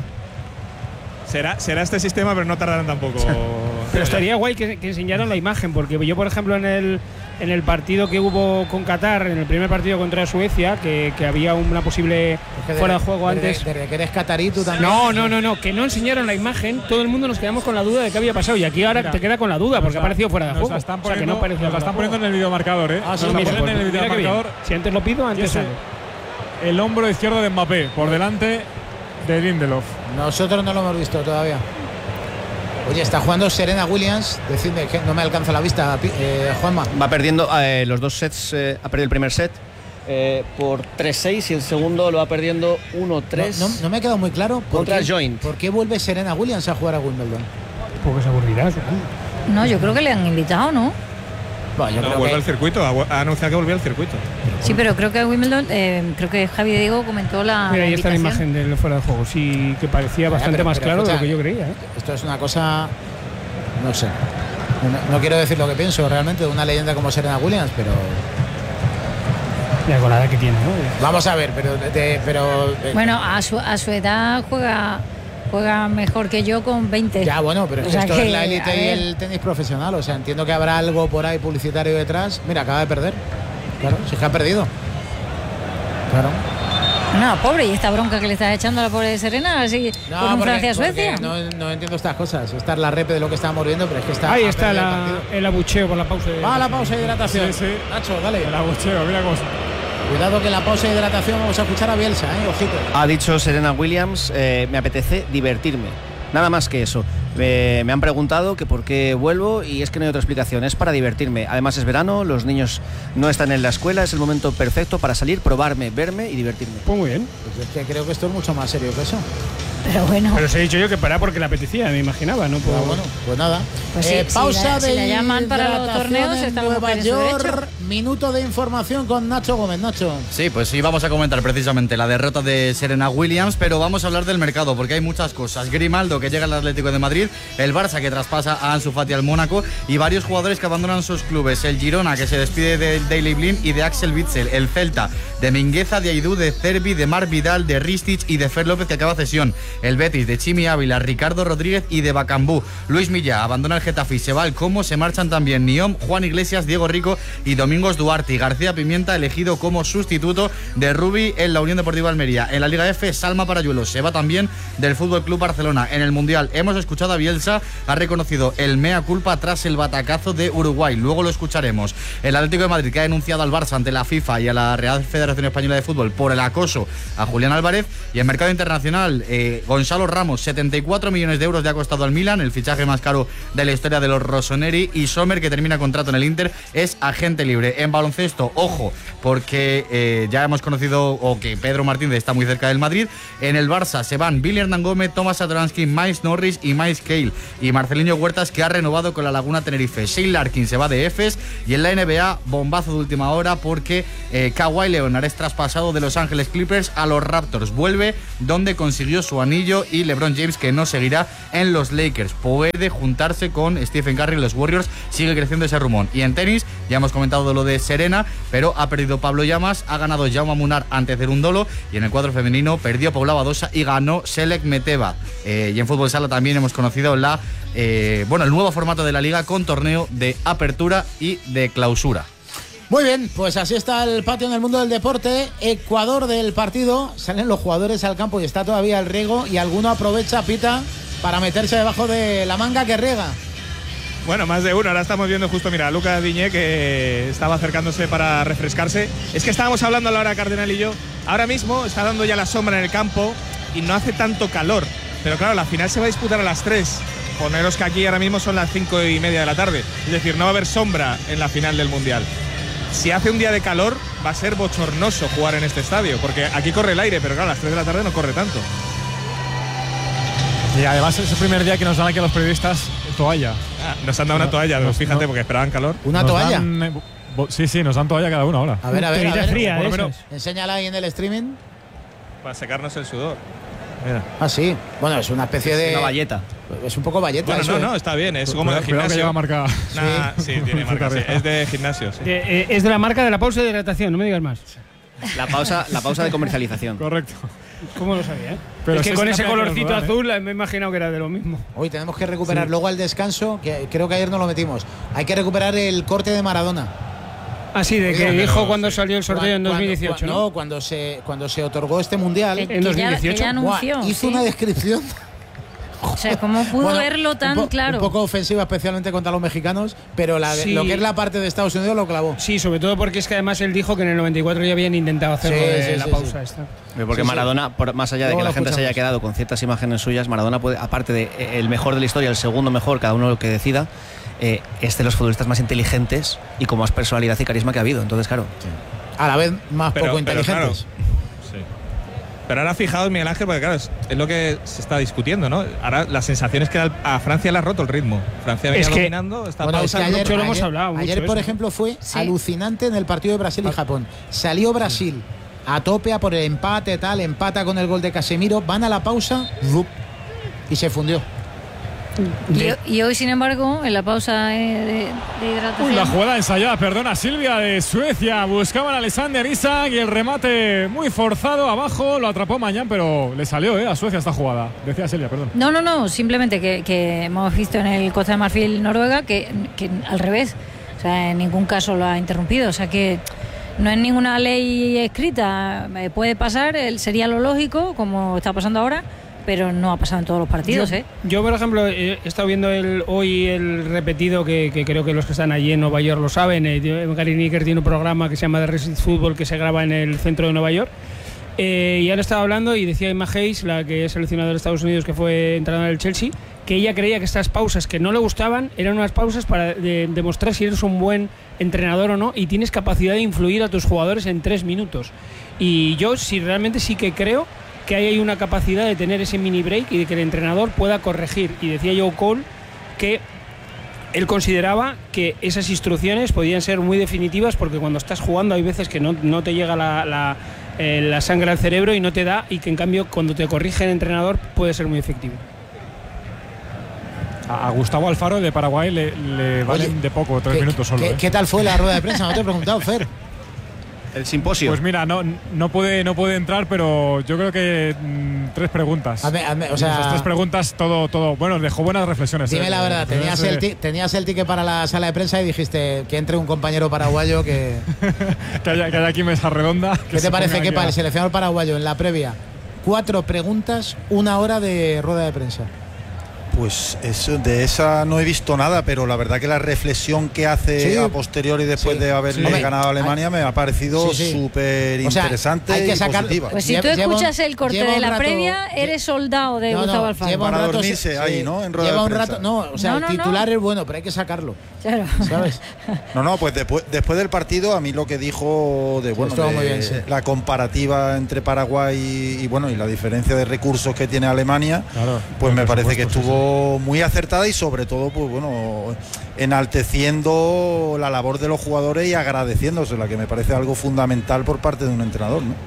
Será este sistema, pero no tardarán tampoco. Pero estaría guay que enseñaran la imagen, porque yo, por ejemplo, en el partido que hubo con Qatar, en el primer partido contra Suecia, que había una posible fuera de juego antes. Desde que eres catarí tú también. No, que no enseñaron la imagen, todo el mundo nos quedamos con la duda de qué había pasado. Y aquí ahora te queda con la duda, porque ha parecido fuera de Nos juego. la están O sea, que poniendo, no parecía nos la fuera de están poniendo en juego. el videomarcador, ¿eh? Ah, Nos sí, la mira, ponen en el Mira qué bien. videomarcador. Si antes lo pido, antes Y ese- sale. El hombro izquierdo de Mbappé, por delante de Lindelof. Nosotros no lo hemos visto todavía. Oye, está jugando Serena Williams. Decidme que no me alcanza la vista, Juanma. Va perdiendo los dos sets, ha perdido el primer set por 3-6 y el segundo lo va perdiendo 1-3. No me ha quedado muy claro Contra Joint. por qué vuelve Serena Williams a jugar a Wimbledon. Porque se aburrirá, No, yo creo que le han invitado, ¿no? Bueno, yo No, creo vuelve que al circuito, ha anunciado que volvía al circuito. Sí, pero creo que Wimbledon, creo que Javi Diego comentó la. Mira, ahí está la invitación. imagen del fuera de juego. Sí, que parecía bastante más claro de lo que yo creía. esto es una cosa, no sé. No quiero decir lo que pienso realmente de una leyenda como Serena Williams, pero Ya con la edad que tiene, ¿no? vamos a ver, pero Bueno, a su edad juega mejor que yo con 20. ya bueno, pero es O que sea esto que, es la a élite y ver. el tenis profesional, o sea, entiendo que habrá algo por ahí publicitario detrás. Mira, acaba de perder. Claro, si es que ha perdido. Claro. No, pobre, y esta bronca que le estás echando a la pobre Serena, así No, con un porque Francia-Suecia. no entiendo estas cosas. Esta es la repe de lo que estábamos viendo, pero es que está. Ahí ha está perdido el partido. el abucheo por la pausa. Va a la pausa de hidratación. Sí, sí. Nacho, dale. El abucheo, mira cómo. Cuidado que en la pausa de hidratación vamos a escuchar a Bielsa, ojito. Ha dicho Serena Williams, me apetece divertirme. Nada más que eso. Me han preguntado que por qué vuelvo y es que no hay otra explicación. Es para divertirme. Además es verano, los niños no están en la escuela, es el momento perfecto para salir, probarme, verme y divertirme. Pues muy bien. Pues es que creo que esto es mucho más serio que eso. Pero bueno, Pero os he dicho yo que para porque le apetecía, me imaginaba, ¿no? Pero bueno, pues nada. Pues sí, pausa si de la llaman para los hidratación torneos, en está la Nueva mujer en su York. derecho. Minuto de información con Nacho Gómez. Nacho. Sí, pues sí, vamos a comentar precisamente la derrota de Serena Williams, pero vamos a hablar del mercado porque hay muchas cosas. Grimaldo, que llega al Atlético de Madrid, el Barça, que traspasa a Ansu Fati al Mónaco, y varios jugadores que abandonan sus clubes. El Girona, que se despide del Daily Blind y de Axel Witsel. El Celta, de Mingueza, de Aidú, de Cervi, de Marc Vidal, de Ristich y de Fer López, que acaba cesión. El Betis, de Chimi Ávila, Ricardo Rodríguez y de Bacambú. Luis Milla abandona el Getafe y se va al Como. Se marchan también Niom, Juan Iglesias, Diego Rico y Domingos Duarte. Y García Pimienta elegido como sustituto de Rubi en la Unión Deportiva Almería. En la Liga F, Salma Parayuelo se va también del Fútbol Club Barcelona. En el Mundial hemos escuchado a Bielsa, ha reconocido el mea culpa tras el batacazo de Uruguay. Luego lo escucharemos. El Atlético de Madrid, que ha denunciado al Barça ante la FIFA y a la Real Federación Española de Fútbol por el acoso a Julián Álvarez. Y en mercado internacional, Gonzalo Ramos, 74 millones de euros le ha costado al Milan, el fichaje más caro de la historia de los rossoneri. Y Sommer, que termina contrato en el Inter, es agente libre. En baloncesto, ojo, porque ya hemos conocido o que Pedro Martínez está muy cerca del Madrid. En el Barça se van Billy Hernán Gómez, Tomás Satoransky, Miles Norris y Miles Cale. Y Marceliño Huertas, que ha renovado con la Laguna Tenerife. Shane Larkin se va de Efes. Y en la NBA, bombazo de última hora porque Kawhi Leonard es traspasado de Los Ángeles Clippers a los Raptors. Vuelve donde consiguió su anillo, y LeBron James, que no seguirá en los Lakers. Puede juntarse con Stephen Curry en los Warriors. Sigue creciendo ese rumor. Y en tenis, ya hemos comentado lo de Serena, pero ha perdido Pablo Llamas, ha ganado Jaume Munar ante Cerundolo, y en el cuadro femenino perdió Paula Badosa y ganó Selek Meteva. Y en fútbol sala también hemos conocido el nuevo formato de la liga con torneo de apertura y de clausura. Muy bien, pues así está el patio en el mundo del deporte. Ecuador del partido, salen los jugadores al campo y está todavía el riego y alguno aprovecha, pita, para meterse debajo de la manga que riega. Bueno, más de uno. Ahora estamos viendo justo, mira, a Lucas Diñé, que estaba acercándose para refrescarse. Es que estábamos hablando a la hora Cardenal y yo. Ahora mismo está dando ya la sombra en el campo y no hace tanto calor. Pero claro, la final se va a disputar a las 3. Poneros que aquí ahora mismo son las 5:30 de la tarde. Es decir, no va a haber sombra en la final del Mundial. Si hace un día de calor, va a ser bochornoso jugar en este estadio, porque aquí corre el aire, pero claro, a las 3 de la tarde no corre tanto. Y además es el primer día que nos dan aquí a los periodistas toalla. Nos han dado una toalla, fíjate, porque esperaban calor. ¿Una nos toalla? Sí, nos dan toalla cada uno ahora. A ver. Fría, por lo eso menos. es. Enséñala ahí en el streaming. Para secarnos el sudor. Mira. Ah, sí. Bueno, es una especie de... Una valleta. Es un poco valleta. Bueno, eso, no, está bien, es como de Cuidado que gimnasio. lleva marca. Sí, tiene marca, sí. Es de gimnasio, sí. Es de la marca de la pausa de hidratación, no me digas más. La pausa de comercialización. Correcto. ¿Cómo lo sabía? Pero es que sí con se ese cambia que colorcito nos dan, azul me he imaginado que era de lo mismo. Hoy tenemos que recuperar luego al descanso, que creo que ayer no lo metimos. Hay que recuperar el corte de Maradona. Ah, sí, de que Oye, dijo cuando salió el sorteo en 2018, ¿no? No, cuando se otorgó este mundial. En 2018. Que ya anunció, Buah, hizo sí. una descripción. O sea, ¿cómo pudo Bueno, verlo tan claro? Un poco ofensiva, especialmente contra los mexicanos, pero Sí. lo que es la parte de Estados Unidos lo clavó. Sí, sobre todo porque es que además él dijo que en el 94 ya habían intentado hacerlo de la pausa esta. Porque Sí, Maradona, más allá de Luego que la lo gente se haya escuchamos. quedado con ciertas imágenes suyas, Maradona puede, aparte de el mejor de la historia, el segundo mejor, cada uno lo que decida, es de los futbolistas más inteligentes y con más personalidad y carisma que ha habido. Entonces, claro. A la vez más poco inteligentes. Claro, sí. Pero ahora fijaos, Miguel Ángel, porque claro, es lo que se está discutiendo, ¿no? Ahora la sensación es que a Francia le ha roto el ritmo. Francia venía dominando, está Bueno, es que pausando. lo hemos hablado mucho ayer, por eso. ejemplo, fue Sí. alucinante en el partido de Brasil y Japón. Salió Brasil a tope a por el empate, empata con el gol de Casemiro, van a la pausa, ¡rup! Y se fundió. Y hoy, sin embargo, en la pausa de hidratación... Uy, la jugada ensayada, perdona, Silvia de Suecia. Buscaban a Alexander Isak y el remate muy forzado abajo. Lo atrapó Mañán, pero le salió a Suecia esta jugada. Decía Silvia, perdón. No, simplemente que hemos visto en el Costa de Marfil Noruega que al revés, o sea, en ningún caso lo ha interrumpido, o sea que no es ninguna ley escrita, puede pasar, sería lo lógico, como está pasando ahora, pero no ha pasado en todos los partidos. Yo, por ejemplo, he estado viendo hoy el repetido que creo que los que están allí en Nueva York lo saben. Gary Lineker tiene un programa que se llama The Racing Football que se graba en el centro de Nueva York. Y han estado hablando y decía Emma Hayes, la que es seleccionadora de Estados Unidos, que fue entrenadora del Chelsea, que ella creía que estas pausas que no le gustaban eran unas pausas para demostrar si eres un buen entrenador o no y tienes capacidad de influir a tus jugadores en 3 minutos. Y yo realmente sí que creo que hay una capacidad de tener ese mini break y de que el entrenador pueda corregir. Y decía Joe Cole que él consideraba que esas instrucciones podían ser muy definitivas porque cuando estás jugando hay veces que no te llega la sangre al cerebro y no te da, y que en cambio cuando te corrige el entrenador puede ser muy efectivo. A Gustavo Alfaro de Paraguay le valen de poco, 3 minutos solo. ¿Qué tal fue la rueda de prensa? No te he preguntado, Fer. El simposio. Pues mira, no puede entrar, pero yo creo que 3 preguntas. O sea, esas 3 preguntas, todo. Bueno, dejó buenas reflexiones. Dime la verdad, tenías el ticket para la sala de prensa y dijiste que entre un compañero paraguayo que que haya aquí mesa redonda. ¿Qué te parece que para el seleccionador paraguayo en la previa 4 preguntas, 1 hora de rueda de prensa? Pues de esa no he visto nada, pero la verdad que la reflexión que hace a posteriori después de haberle ganado a Alemania me ha parecido súper interesante y positiva. Pues si tú escuchas el corte de la previa, eres soldado de Gustavo Alfaro. Para dormirse ahí, ¿no? En rueda de prensa. El titular es bueno, pero hay que sacarlo. Claro. ¿Sabes? Pues después del partido, a mí lo que dijo la comparativa entre Paraguay y la diferencia de recursos que tiene Alemania, pues me parece que estuvo muy acertada y sobre todo enalteciendo la labor de los jugadores y agradeciéndosela, que me parece algo fundamental por parte de un entrenador, ¿no?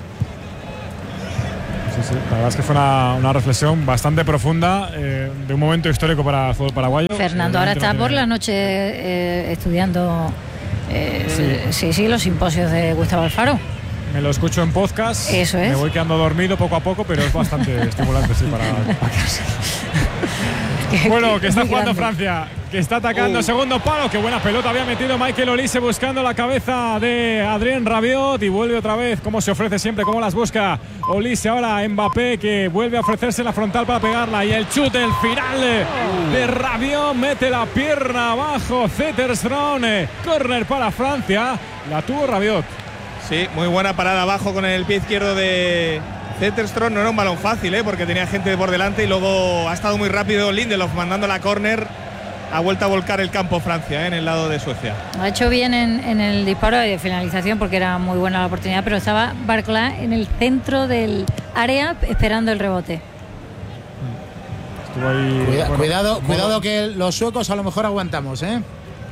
Sí, la verdad es que fue una reflexión bastante profunda de un momento histórico para el fútbol paraguayo. Fernando ahora está por la noche estudiando los simposios de Gustavo Alfaro. Me lo escucho en podcast. Eso es. Me voy quedando dormido poco a poco, pero es bastante estimulante, sí, para Bueno, que está muy jugando grande. Francia, que está atacando segundo palo. Qué buena pelota había metido Michael Olise buscando la cabeza de Adrien Rabiot y vuelve otra vez, como se ofrece siempre, como las busca Olise. Ahora Mbappé, que vuelve a ofrecerse en la frontal para pegarla, y el chute, el final de Rabiot, mete la pierna abajo. Zetterström, córner para Francia. La tuvo Rabiot. Sí, muy buena parada abajo con el pie izquierdo de Zetterström. No era un balón fácil, porque tenía gente por delante, y luego ha estado muy rápido Lindelof mandando la córner. Ha vuelto a volcar el campo Francia, en el lado de Suecia. Ha hecho bien en el disparo de finalización porque era muy buena la oportunidad, pero estaba Barcola en el centro del área esperando el rebote. Estuvo ahí, Cuidado que los suecos a lo mejor aguantamos, ¿eh?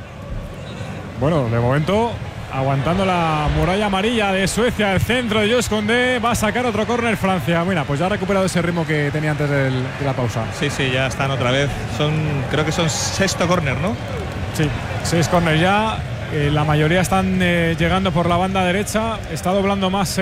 Bueno, de momento aguantando la muralla amarilla de Suecia, el centro de Jules Koundé. Va a sacar otro córner Francia. Mira, pues ya ha recuperado ese ritmo que tenía antes de la pausa. Sí, ya están otra vez. Creo que son sexto córner, ¿no? Sí, 6 córner ya. La mayoría están llegando por la banda derecha. Está doblando más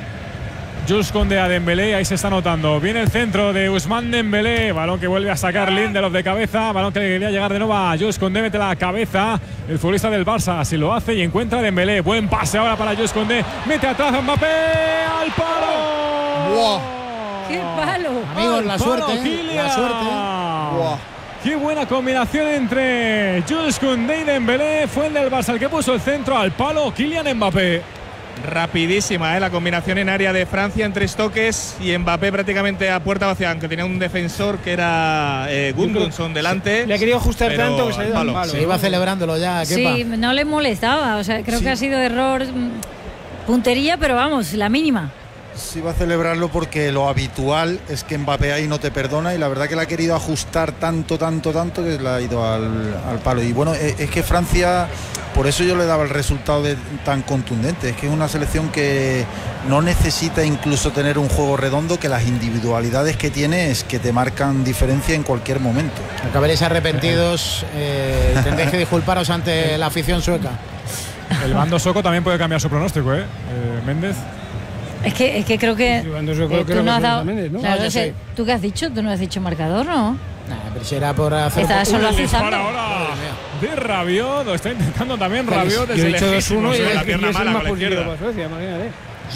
Jules Koundé a Dembélé. Ahí se está notando. Viene el centro de Ousmane Dembélé. Balón que vuelve a sacar Lindelof de cabeza. Balón que quería llegar de nuevo a Jules Koundé. Mete la cabeza el futbolista del Barça. Así lo hace y encuentra a Dembélé. Buen pase ahora para Jules Koundé. Mete atrás a Mbappé. ¡Al palo! ¡Wow! ¡Qué palo! Amigos, la ¡Al palo, suerte, Kylian! la suerte. Wow. Qué buena combinación entre Jules Koundé y Dembélé. Fue el del Barça el que puso el centro al palo. Kylian Mbappé. Rapidísima, la combinación en área de Francia en 3 toques, y Mbappé prácticamente a puerta vacía, aunque tenía un defensor que era Gundogan delante. Le ha querido ajustar pero tanto que se ha ido al palo. Se iba celebrándolo ya, Kepa. Sí, no le molestaba. O sea, creo que ha sido error, puntería, pero vamos, la mínima. Sí, va a celebrarlo porque lo habitual es que Mbappé ahí no te perdona, y la verdad que le ha querido ajustar tanto que le ha ido al palo. Y bueno, es que Francia, por eso yo le daba el resultado tan contundente. Es que es una selección que no necesita incluso tener un juego redondo, que las individualidades que tiene es que te marcan diferencia en cualquier momento. Acabaréis arrepentidos, tendréis que disculparos ante la afición sueca. El bando sueco también puede cambiar su pronóstico, Méndez. Es que creo que tú no has dado. ¿no? Claro, yo sé. ¿tú qué has dicho? Tú no has dicho marcador, ¿no? Nah, pero si era por hacer. Estaba solo El disparo azuzando. ahora de Rabiot. Lo está intentando también Rabiot Yo desde he dicho lejísimos. 2-1 y la es pierna el mala más con la positivo izquierda. para Suecia, imagínate.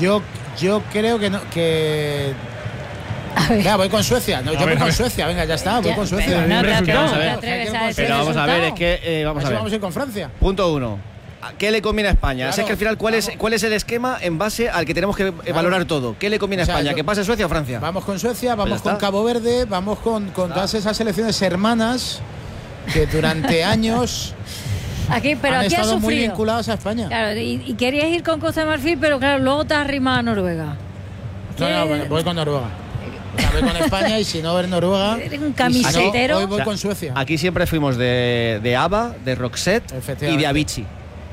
Yo creo que no, que. A ver. Venga, voy con Suecia. No, yo voy con Suecia. Venga, ya está, voy Ya, con Suecia. pero no te Resultado. atreves a decir Pero vamos a ver, es resultado. que vamos a Así ver. vamos a ir con Francia. Punto 1. ¿Qué le conviene a España? Claro, Es que al final, ¿cuál es el esquema en base al que tenemos que valorar todo? ¿Qué le conviene a O sea, España? yo- ¿Que pase Suecia o Francia? Vamos con Suecia, vamos ya con está. Cabo Verde, vamos con todas esas selecciones hermanas que durante años Pero han aquí ha estado muy sufrido. vinculadas a España. Claro, y querías ir con Costa de Marfil, pero claro, luego te has arrimado a Noruega. No, ¿Qué? voy con Noruega. O sea, voy con España, y si no ver Noruega, Eres un y si camisetero. no, hoy voy O sea, con Suecia. Aquí siempre fuimos de ABBA, de Roxette y Efectivamente. de Avicii.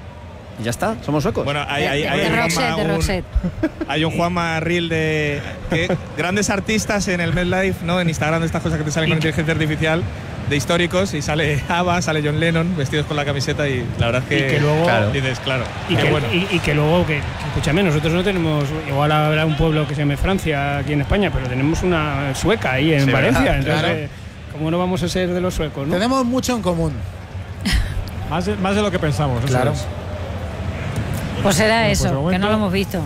Y ya está, somos suecos. Bueno, hay de un Roxette, Juanma, de Roxette. hay un Juanma Reel de grandes artistas en el MedLife, ¿no? En Instagram, de estas cosas que te salen con inteligencia artificial, de históricos, y sale ABBA, sale John Lennon vestidos con la camiseta, y la verdad es que, Y que luego- claro, dices, claro, Y qué que, bueno. y que luego, escúchame, nosotros no tenemos, igual habrá un pueblo que se llame Francia aquí en España, pero tenemos una sueca ahí en Sí, Valencia. ¿verdad? Entonces, Claro. ¿cómo no vamos a ser de los suecos, no? Tenemos mucho en común. Más de lo que pensamos. eso Claro. es. Pues será Pues de eso, que momento- no lo hemos visto.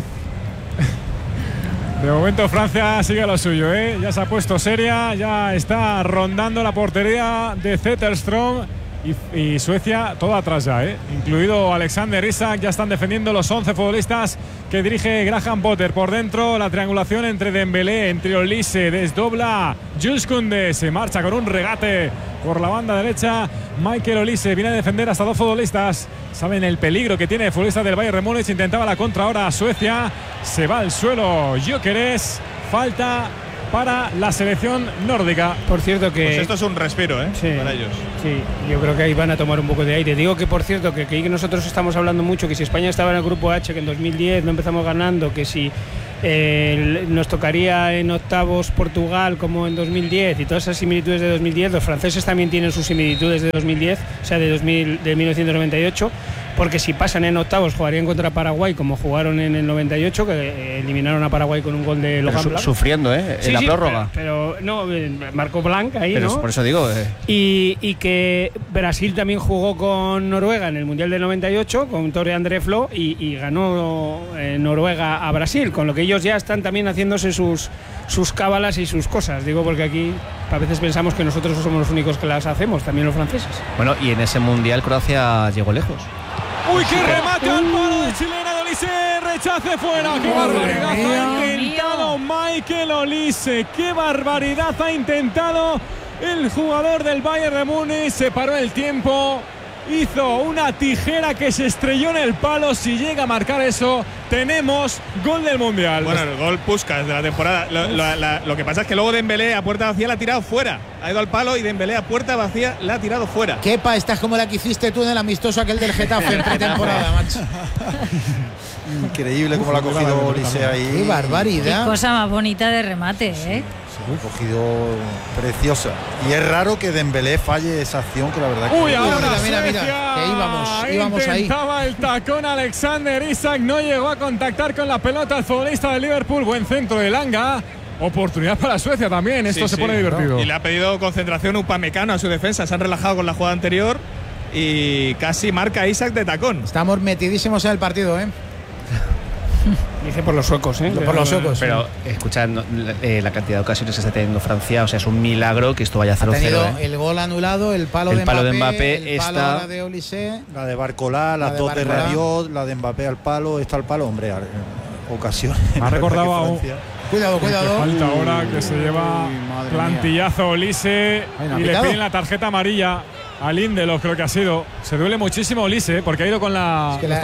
De momento Francia sigue a lo suyo, ya se ha puesto seria, ya está rondando la portería de Zetterström, y Suecia todo atrás ya, incluido Alexander Isak. Ya están defendiendo los 11 futbolistas que dirige Graham Potter. Por dentro la triangulación entre Dembélé, entre Olise, desdobla Jules Koundé, se marcha con un regate por la banda derecha. Michael Olise viene a defender hasta 2 futbolistas. Saben el peligro que tiene el futbolista del Bayern de Múnich. Intentaba la contra ahora Suecia. Se va al suelo Gyökeres. Falta para la selección nórdica. Por cierto que... Pues esto es un respiro, Sí, para ellos. sí, yo creo que ahí van a tomar un poco de aire. Digo que, por cierto, que nosotros estamos hablando mucho, que si España estaba en el grupo H, que en 2010 no empezamos ganando, que si nos tocaría en octavos Portugal como en 2010, y todas esas similitudes de 2010, los franceses también tienen sus similitudes de 2010, o sea, de 1998. porque si pasan en octavos jugarían contra Paraguay como jugaron en el 98, que eliminaron a Paraguay con un gol de Logan Blanc. Sufriendo, en la prórroga. Pero no, marcó Blanc ahí, pero ¿no? Por eso digo. Y que Brasil también jugó con Noruega en el Mundial del 98, con Tore André Flo, y ganó Noruega a Brasil, con lo que ellos ya están también haciéndose sus cábalas y sus cosas. Digo, porque aquí a veces pensamos que nosotros somos los únicos que las hacemos, también los franceses. Bueno, y en ese Mundial Croacia llegó lejos. ¡Uy, qué remate al palo de chilena de Olise! ¡Rechace fuera! ¡Qué barbaridad ha intentado Michael Olise! ¡Qué barbaridad ha intentado el jugador del Bayern de Múnich! Se paró el tiempo, hizo una tijera que se estrelló en el palo. Si llega a marcar eso, tenemos gol del Mundial. Bueno, el gol Puskás de la temporada. Lo que pasa es que luego Dembélé a puerta vacía la ha tirado fuera. Ha ido al palo y Dembélé a puerta vacía la ha tirado fuera. Kepa, estás como la que hiciste tú en el amistoso aquel del Getafe en pretemporada, macho. Increíble cómo la ha cogido Olise ahí. ¡Qué barbaridad! Qué cosa más bonita de remate, ¿eh? Ha cogido preciosa. Y es raro que Dembélé falle esa acción, que la verdad que... Uy, ahora mira, Suecia. que íbamos ahí. Intentaba el tacón Alexander Isak, no llegó a contactar con la pelota el futbolista del Liverpool. Buen centro de Langa. Oportunidad para Suecia también, esto se pone divertido. Y le ha pedido concentración Upamecano a su defensa, se han relajado con la jugada anterior y casi marca Isak de tacón. Estamos metidísimos en el partido, ¿eh? Dice por los suecos, ¿eh? Por los suecos. Pero escucha, la cantidad de ocasiones que está teniendo Francia, o sea, es un milagro que esto vaya 0-0. Ha tenido el gol anulado, el palo de Mbappé, el palo de Olise, la de Barcolá, las dos de Rabiot, la de Mbappé al palo, está al palo, hombre, ocasiones. Me ha recordado a un... Cuidado. Falta ahora que se lleva plantillazo Olise y le piden la tarjeta amarilla a Lindelof, creo que ha sido. Se duele muchísimo Olise porque ha ido con la... le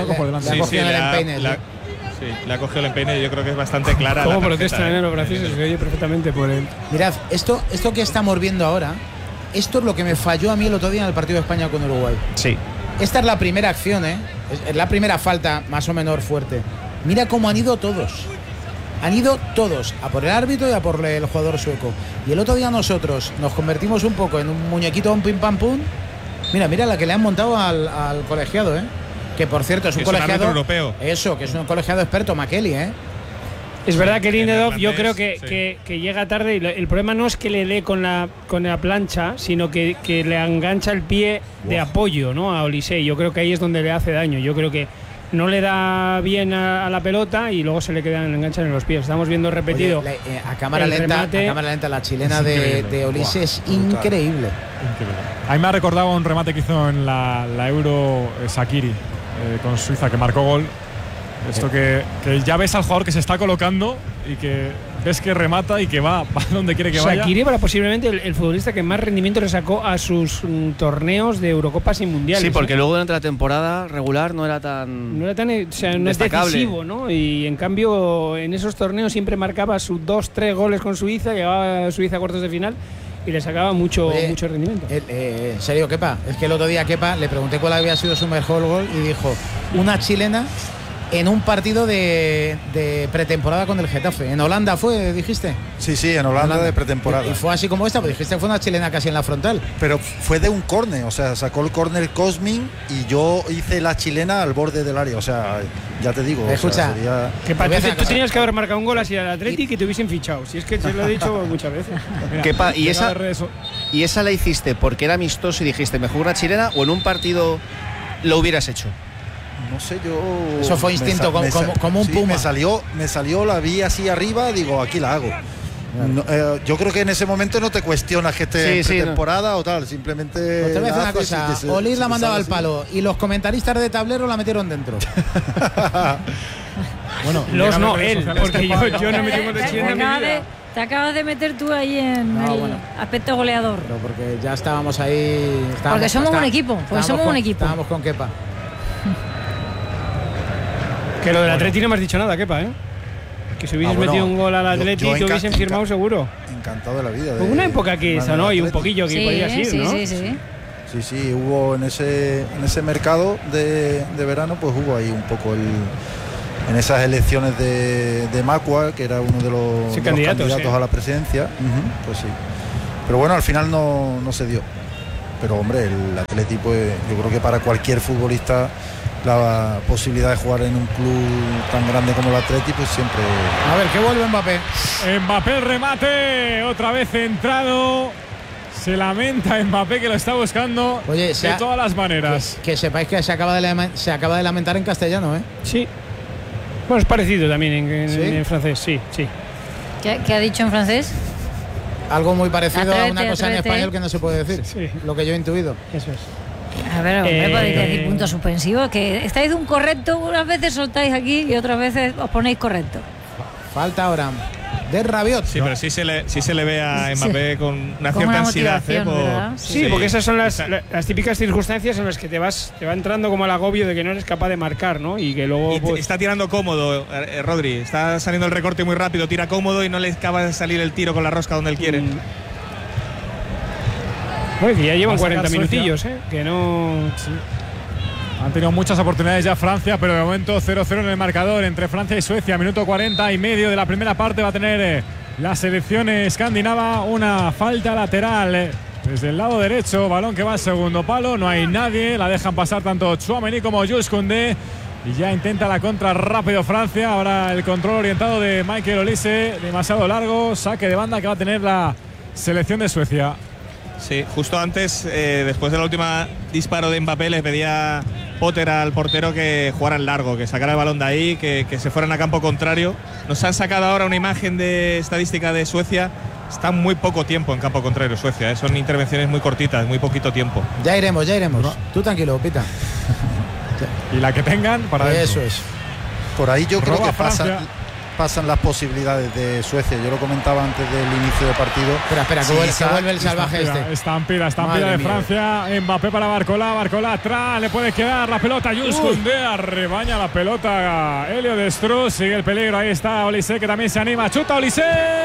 ¿Cómo protestan en los franceses? Se oye perfectamente por él. Mirad, esto que estamos viendo ahora, esto es lo que me falló a mí el otro día en el partido de España con Uruguay. Sí. Esta es la primera acción, ¿eh? Es la primera falta más o menos fuerte. Mira cómo han ido todos. Han ido todos, a por el árbitro y a por el jugador sueco. Y el otro día nosotros nos convertimos un poco en un muñequito, un pim pam pum. Mira la que le han montado al colegiado, ¿eh? Que por cierto es un colegiado europeo. Eso, que es un colegiado experto, Makeli, ¿eh? Es verdad que Lindelof yo creo que llega tarde y el problema no es que le dé con la plancha, sino que le engancha el pie de apoyo, ¿no? A Olise. Yo creo que ahí es donde le hace daño. Yo creo que no le da bien a la pelota y luego se le enganchan en los pies. Estamos viendo repetido. Oye, a cámara lenta la chilena de Olise es increíble. A mí me ha recordado un remate que hizo en la Euro Shaqiri con Suiza, que marcó gol. Esto que ya ves al jugador que se está colocando y que ves que remata y que va donde quiere que vaya. Shaqiri era posiblemente el futbolista que más rendimiento le sacó a sus torneos de Eurocopas y mundiales. Sí, porque luego durante la temporada regular no era tan o sea, no es decisivo, ¿no? Y en cambio en esos torneos siempre marcaba sus 2-3 goles con Suiza, llegaba a Suiza a cuartos de final y le sacaba mucho rendimiento. En serio, Kepa, es que el otro día Kepa le pregunté cuál había sido su mejor gol y dijo una chilena en un partido de pretemporada con el Getafe. ¿En Holanda fue, dijiste? Sí, en Holanda de pretemporada. Y fue así como esta, pues dijiste que fue una chilena casi en la frontal. Pero fue de un córner, o sea, sacó el córner Cosmin y yo hice la chilena al borde del área, o sea, ya te digo. Escucha, tú tenías que haber marcado un gol así al Atleti que te hubiesen fichado, si es que se lo he dicho muchas veces. Mira, ¿y esa la hiciste porque era amistoso y dijiste, mejor una chilena o en un partido lo hubieras hecho? No sé, yo... Eso fue instinto, como un puma. Me salió, la vi así arriba, digo, aquí la hago. No, yo creo que en ese momento no te cuestionas que esté en pretemporada o tal, simplemente... Pues te voy a decir una cosa, Olis la mandaba al palo y los comentaristas de tablero la metieron dentro. Bueno, él, porque yo no me tengo de chilena en mi vida. Te acabas de meter tú ahí en el aspecto goleador. Pero porque ya estábamos ahí... Porque somos un equipo, Estábamos con Kepa. Que lo del Atleti no me has dicho nada, Kepa, ¿eh? Que si hubieses metido un gol al Atleti te hubiesen firmado seguro. Encantado de la vida. Hubo una época que sonó y un poquillo que podías ir, ¿no? Sí, hubo en ese mercado de verano, pues hubo ahí un poco en esas elecciones de Macua, que era uno de los candidatos a la presidencia. Pues sí. Pero bueno, al final no se dio. Pero hombre, el Atleti, pues yo creo que para cualquier futbolista la posibilidad de jugar en un club tan grande como el Atleti, pues siempre. A ver, que vuelve Mbappé. Mbappé el remate, otra vez centrado. Se lamenta Mbappé, que lo está buscando. Oye, de todas las maneras. Que sepáis que se acaba de lamentar en castellano, ¿eh? Sí. Bueno, es parecido también ¿Sí? en francés, sí. ¿Qué ha dicho en francés? Algo muy parecido Atrévete, a una cosa en atrévete. español que no se puede decir. Sí. Lo que yo he intuido. Eso es. A ver, hombre, podéis decir puntos suspensivos, que estáis de un correcto, unas veces soltáis aquí y otras veces os ponéis correcto. Falta ahora de Rabiot. Sí, pero sí se le ve a Mbappé con una Con cierta una ansiedad. motivación, ¿verdad? Sí, porque esas son las típicas circunstancias en las que te va entrando como el agobio de que no eres capaz de marcar, ¿no? Y que luego Y pues, está tirando cómodo, Rodri. Está saliendo el recorte muy rápido, tira cómodo y no le acaba de salir el tiro con la rosca donde él quiere. Bueno, que ya llevan Va a sacar 40 Suecia. minutillos, que no. Sí. Han tenido muchas oportunidades ya Francia, pero de momento 0-0 en el marcador entre Francia y Suecia. Minuto 40 y medio de la primera parte va a tener la selección escandinava una falta lateral desde el lado derecho. Balón que va al segundo palo, no hay nadie. La dejan pasar tanto Tchouaméni como Jules Koundé. Y ya intenta la contra rápido Francia. Ahora el control orientado de Michael Olise, demasiado largo. Saque de banda que va a tener la selección de Suecia. Sí, justo antes, después de la última disparo de Mbappé, le pedía Potter al portero que jugaran largo, que sacara el balón de ahí, que se fueran a campo contrario. Nos han sacado ahora una imagen de estadística de Suecia. Está muy poco tiempo en campo contrario Suecia, son intervenciones muy cortitas, muy poquito tiempo. Ya iremos. Tú tranquilo, Pita. Y la que tengan para Eso dentro. es. Por ahí yo creo Roba que pasan las posibilidades de Suecia. Yo lo comentaba antes del inicio del partido. Espera, Sí, que vuelve el salvaje Estampida Madre de mía. Francia. Mbappé para Barcola atrás, le puede quedar la pelota. Jules Koundé arrebaña la pelota. Helio Destruz, sigue el peligro. Ahí está Olise, que también se anima. Chuta Olise.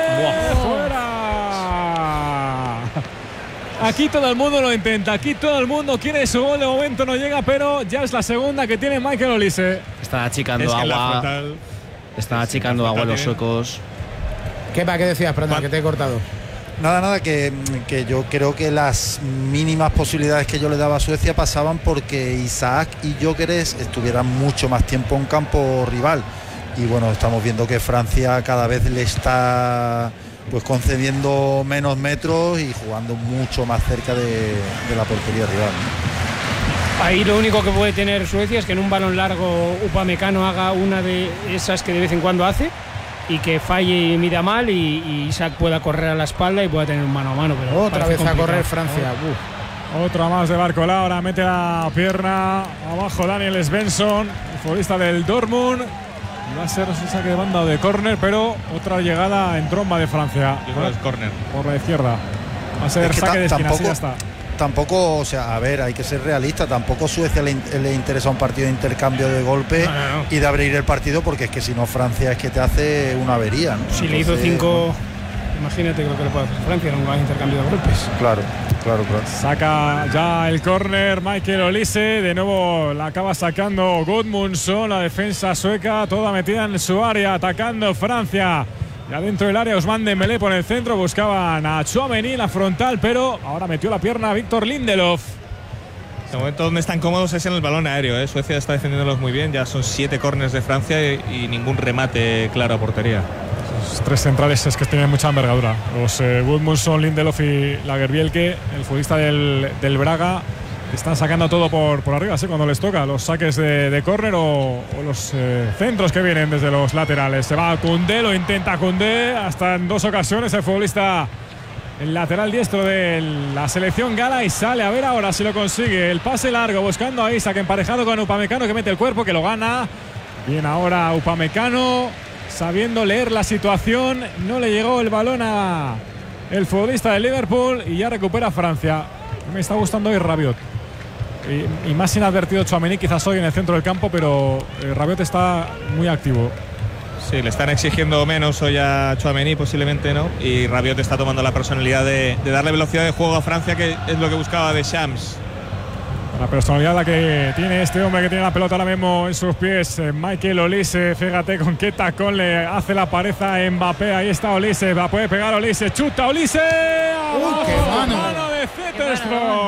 Fuera. Aquí todo el mundo lo intenta. Aquí todo el mundo quiere su gol. De momento no llega, pero ya es la segunda que tiene Michael Olise. Están achicando Es que en la agua. frontal- Están achicando agua los suecos. ¿Qué decías, Fernando? Que te he cortado. Nada, que yo creo que las mínimas posibilidades que yo le daba a Suecia pasaban porque Isaac y Gyökeres estuvieran mucho más tiempo en campo rival. Y bueno, estamos viendo que Francia cada vez le está pues concediendo menos metros y jugando mucho más cerca de la portería rival, ¿no? Ahí lo único que puede tener Suecia es que en un balón largo Upamecano haga una de esas que de vez en cuando hace y que falle y mida mal y Isaac pueda correr a la espalda y pueda tener un mano a mano. Pero Otra parece vez a complicado. correr Francia. Otra más de Barcola, ahora mete la pierna abajo Daniel Svensson, el futbolista del Dortmund. Va a ser un saque de banda o de córner, pero otra llegada en tromba de Francia. Yo creo que es córner. Por la izquierda. Va a ser Es que saque de esquina, tampoco- así ya está. Tampoco, o sea, a ver, hay que ser realista. Tampoco Suecia le interesa un partido de intercambio de golpe No. y de abrir el partido, porque es que si no Francia es que te hace una avería, ¿no? Si le hizo Entonces, 5, imagínate lo que le puede hacer Francia en un intercambio de golpes. Claro. Saca ya el córner Michael Olise. De nuevo la acaba sacando Gudmundsson. La defensa sueca toda metida en su área, atacando Francia. Ya dentro del área Ousmane Dembélé por el centro. Buscaban a Tchouaméni la frontal, pero ahora metió la pierna Victor Lindelof. De momento donde están cómodos es en el balón aéreo. Suecia está defendiéndolos muy bien. Ya son 7 córners de Francia y ningún remate claro a portería. Los tres centrales es que tienen mucha envergadura. Los Gudmundsson, Lindelof y Lagerbielke, el futbolista del Braga, están sacando todo por arriba, ¿sí? Cuando les toca los saques de córner o los centros que vienen desde los laterales. Se va Koundé, lo intenta Koundé hasta en 2 ocasiones el futbolista, el lateral diestro de la selección gala, y sale a ver ahora si lo consigue. El pase largo buscando a Isaac, emparejado con Upamecano, que mete el cuerpo, que lo gana. Bien ahora Upamecano, sabiendo leer la situación. No le llegó el balón a el futbolista de Liverpool y ya recupera Francia. Me está gustando hoy Rabiot. Y más inadvertido Tchouaméni quizás hoy en el centro del campo, pero Rabiot está muy activo. Sí, le están exigiendo menos hoy a Tchouaméni, posiblemente, ¿no? Y Rabiot está tomando la personalidad de darle velocidad de juego a Francia, que es lo que buscaba Deschamps. La personalidad la que tiene este hombre, que tiene la pelota ahora mismo en sus pies, Michael Olise. Fíjate con qué tacón le hace la pared a Mbappé. Ahí está Olise, la puede pegar Olise, chuta Olise. ¡Uy, qué mano! Mano de Zetterstrom.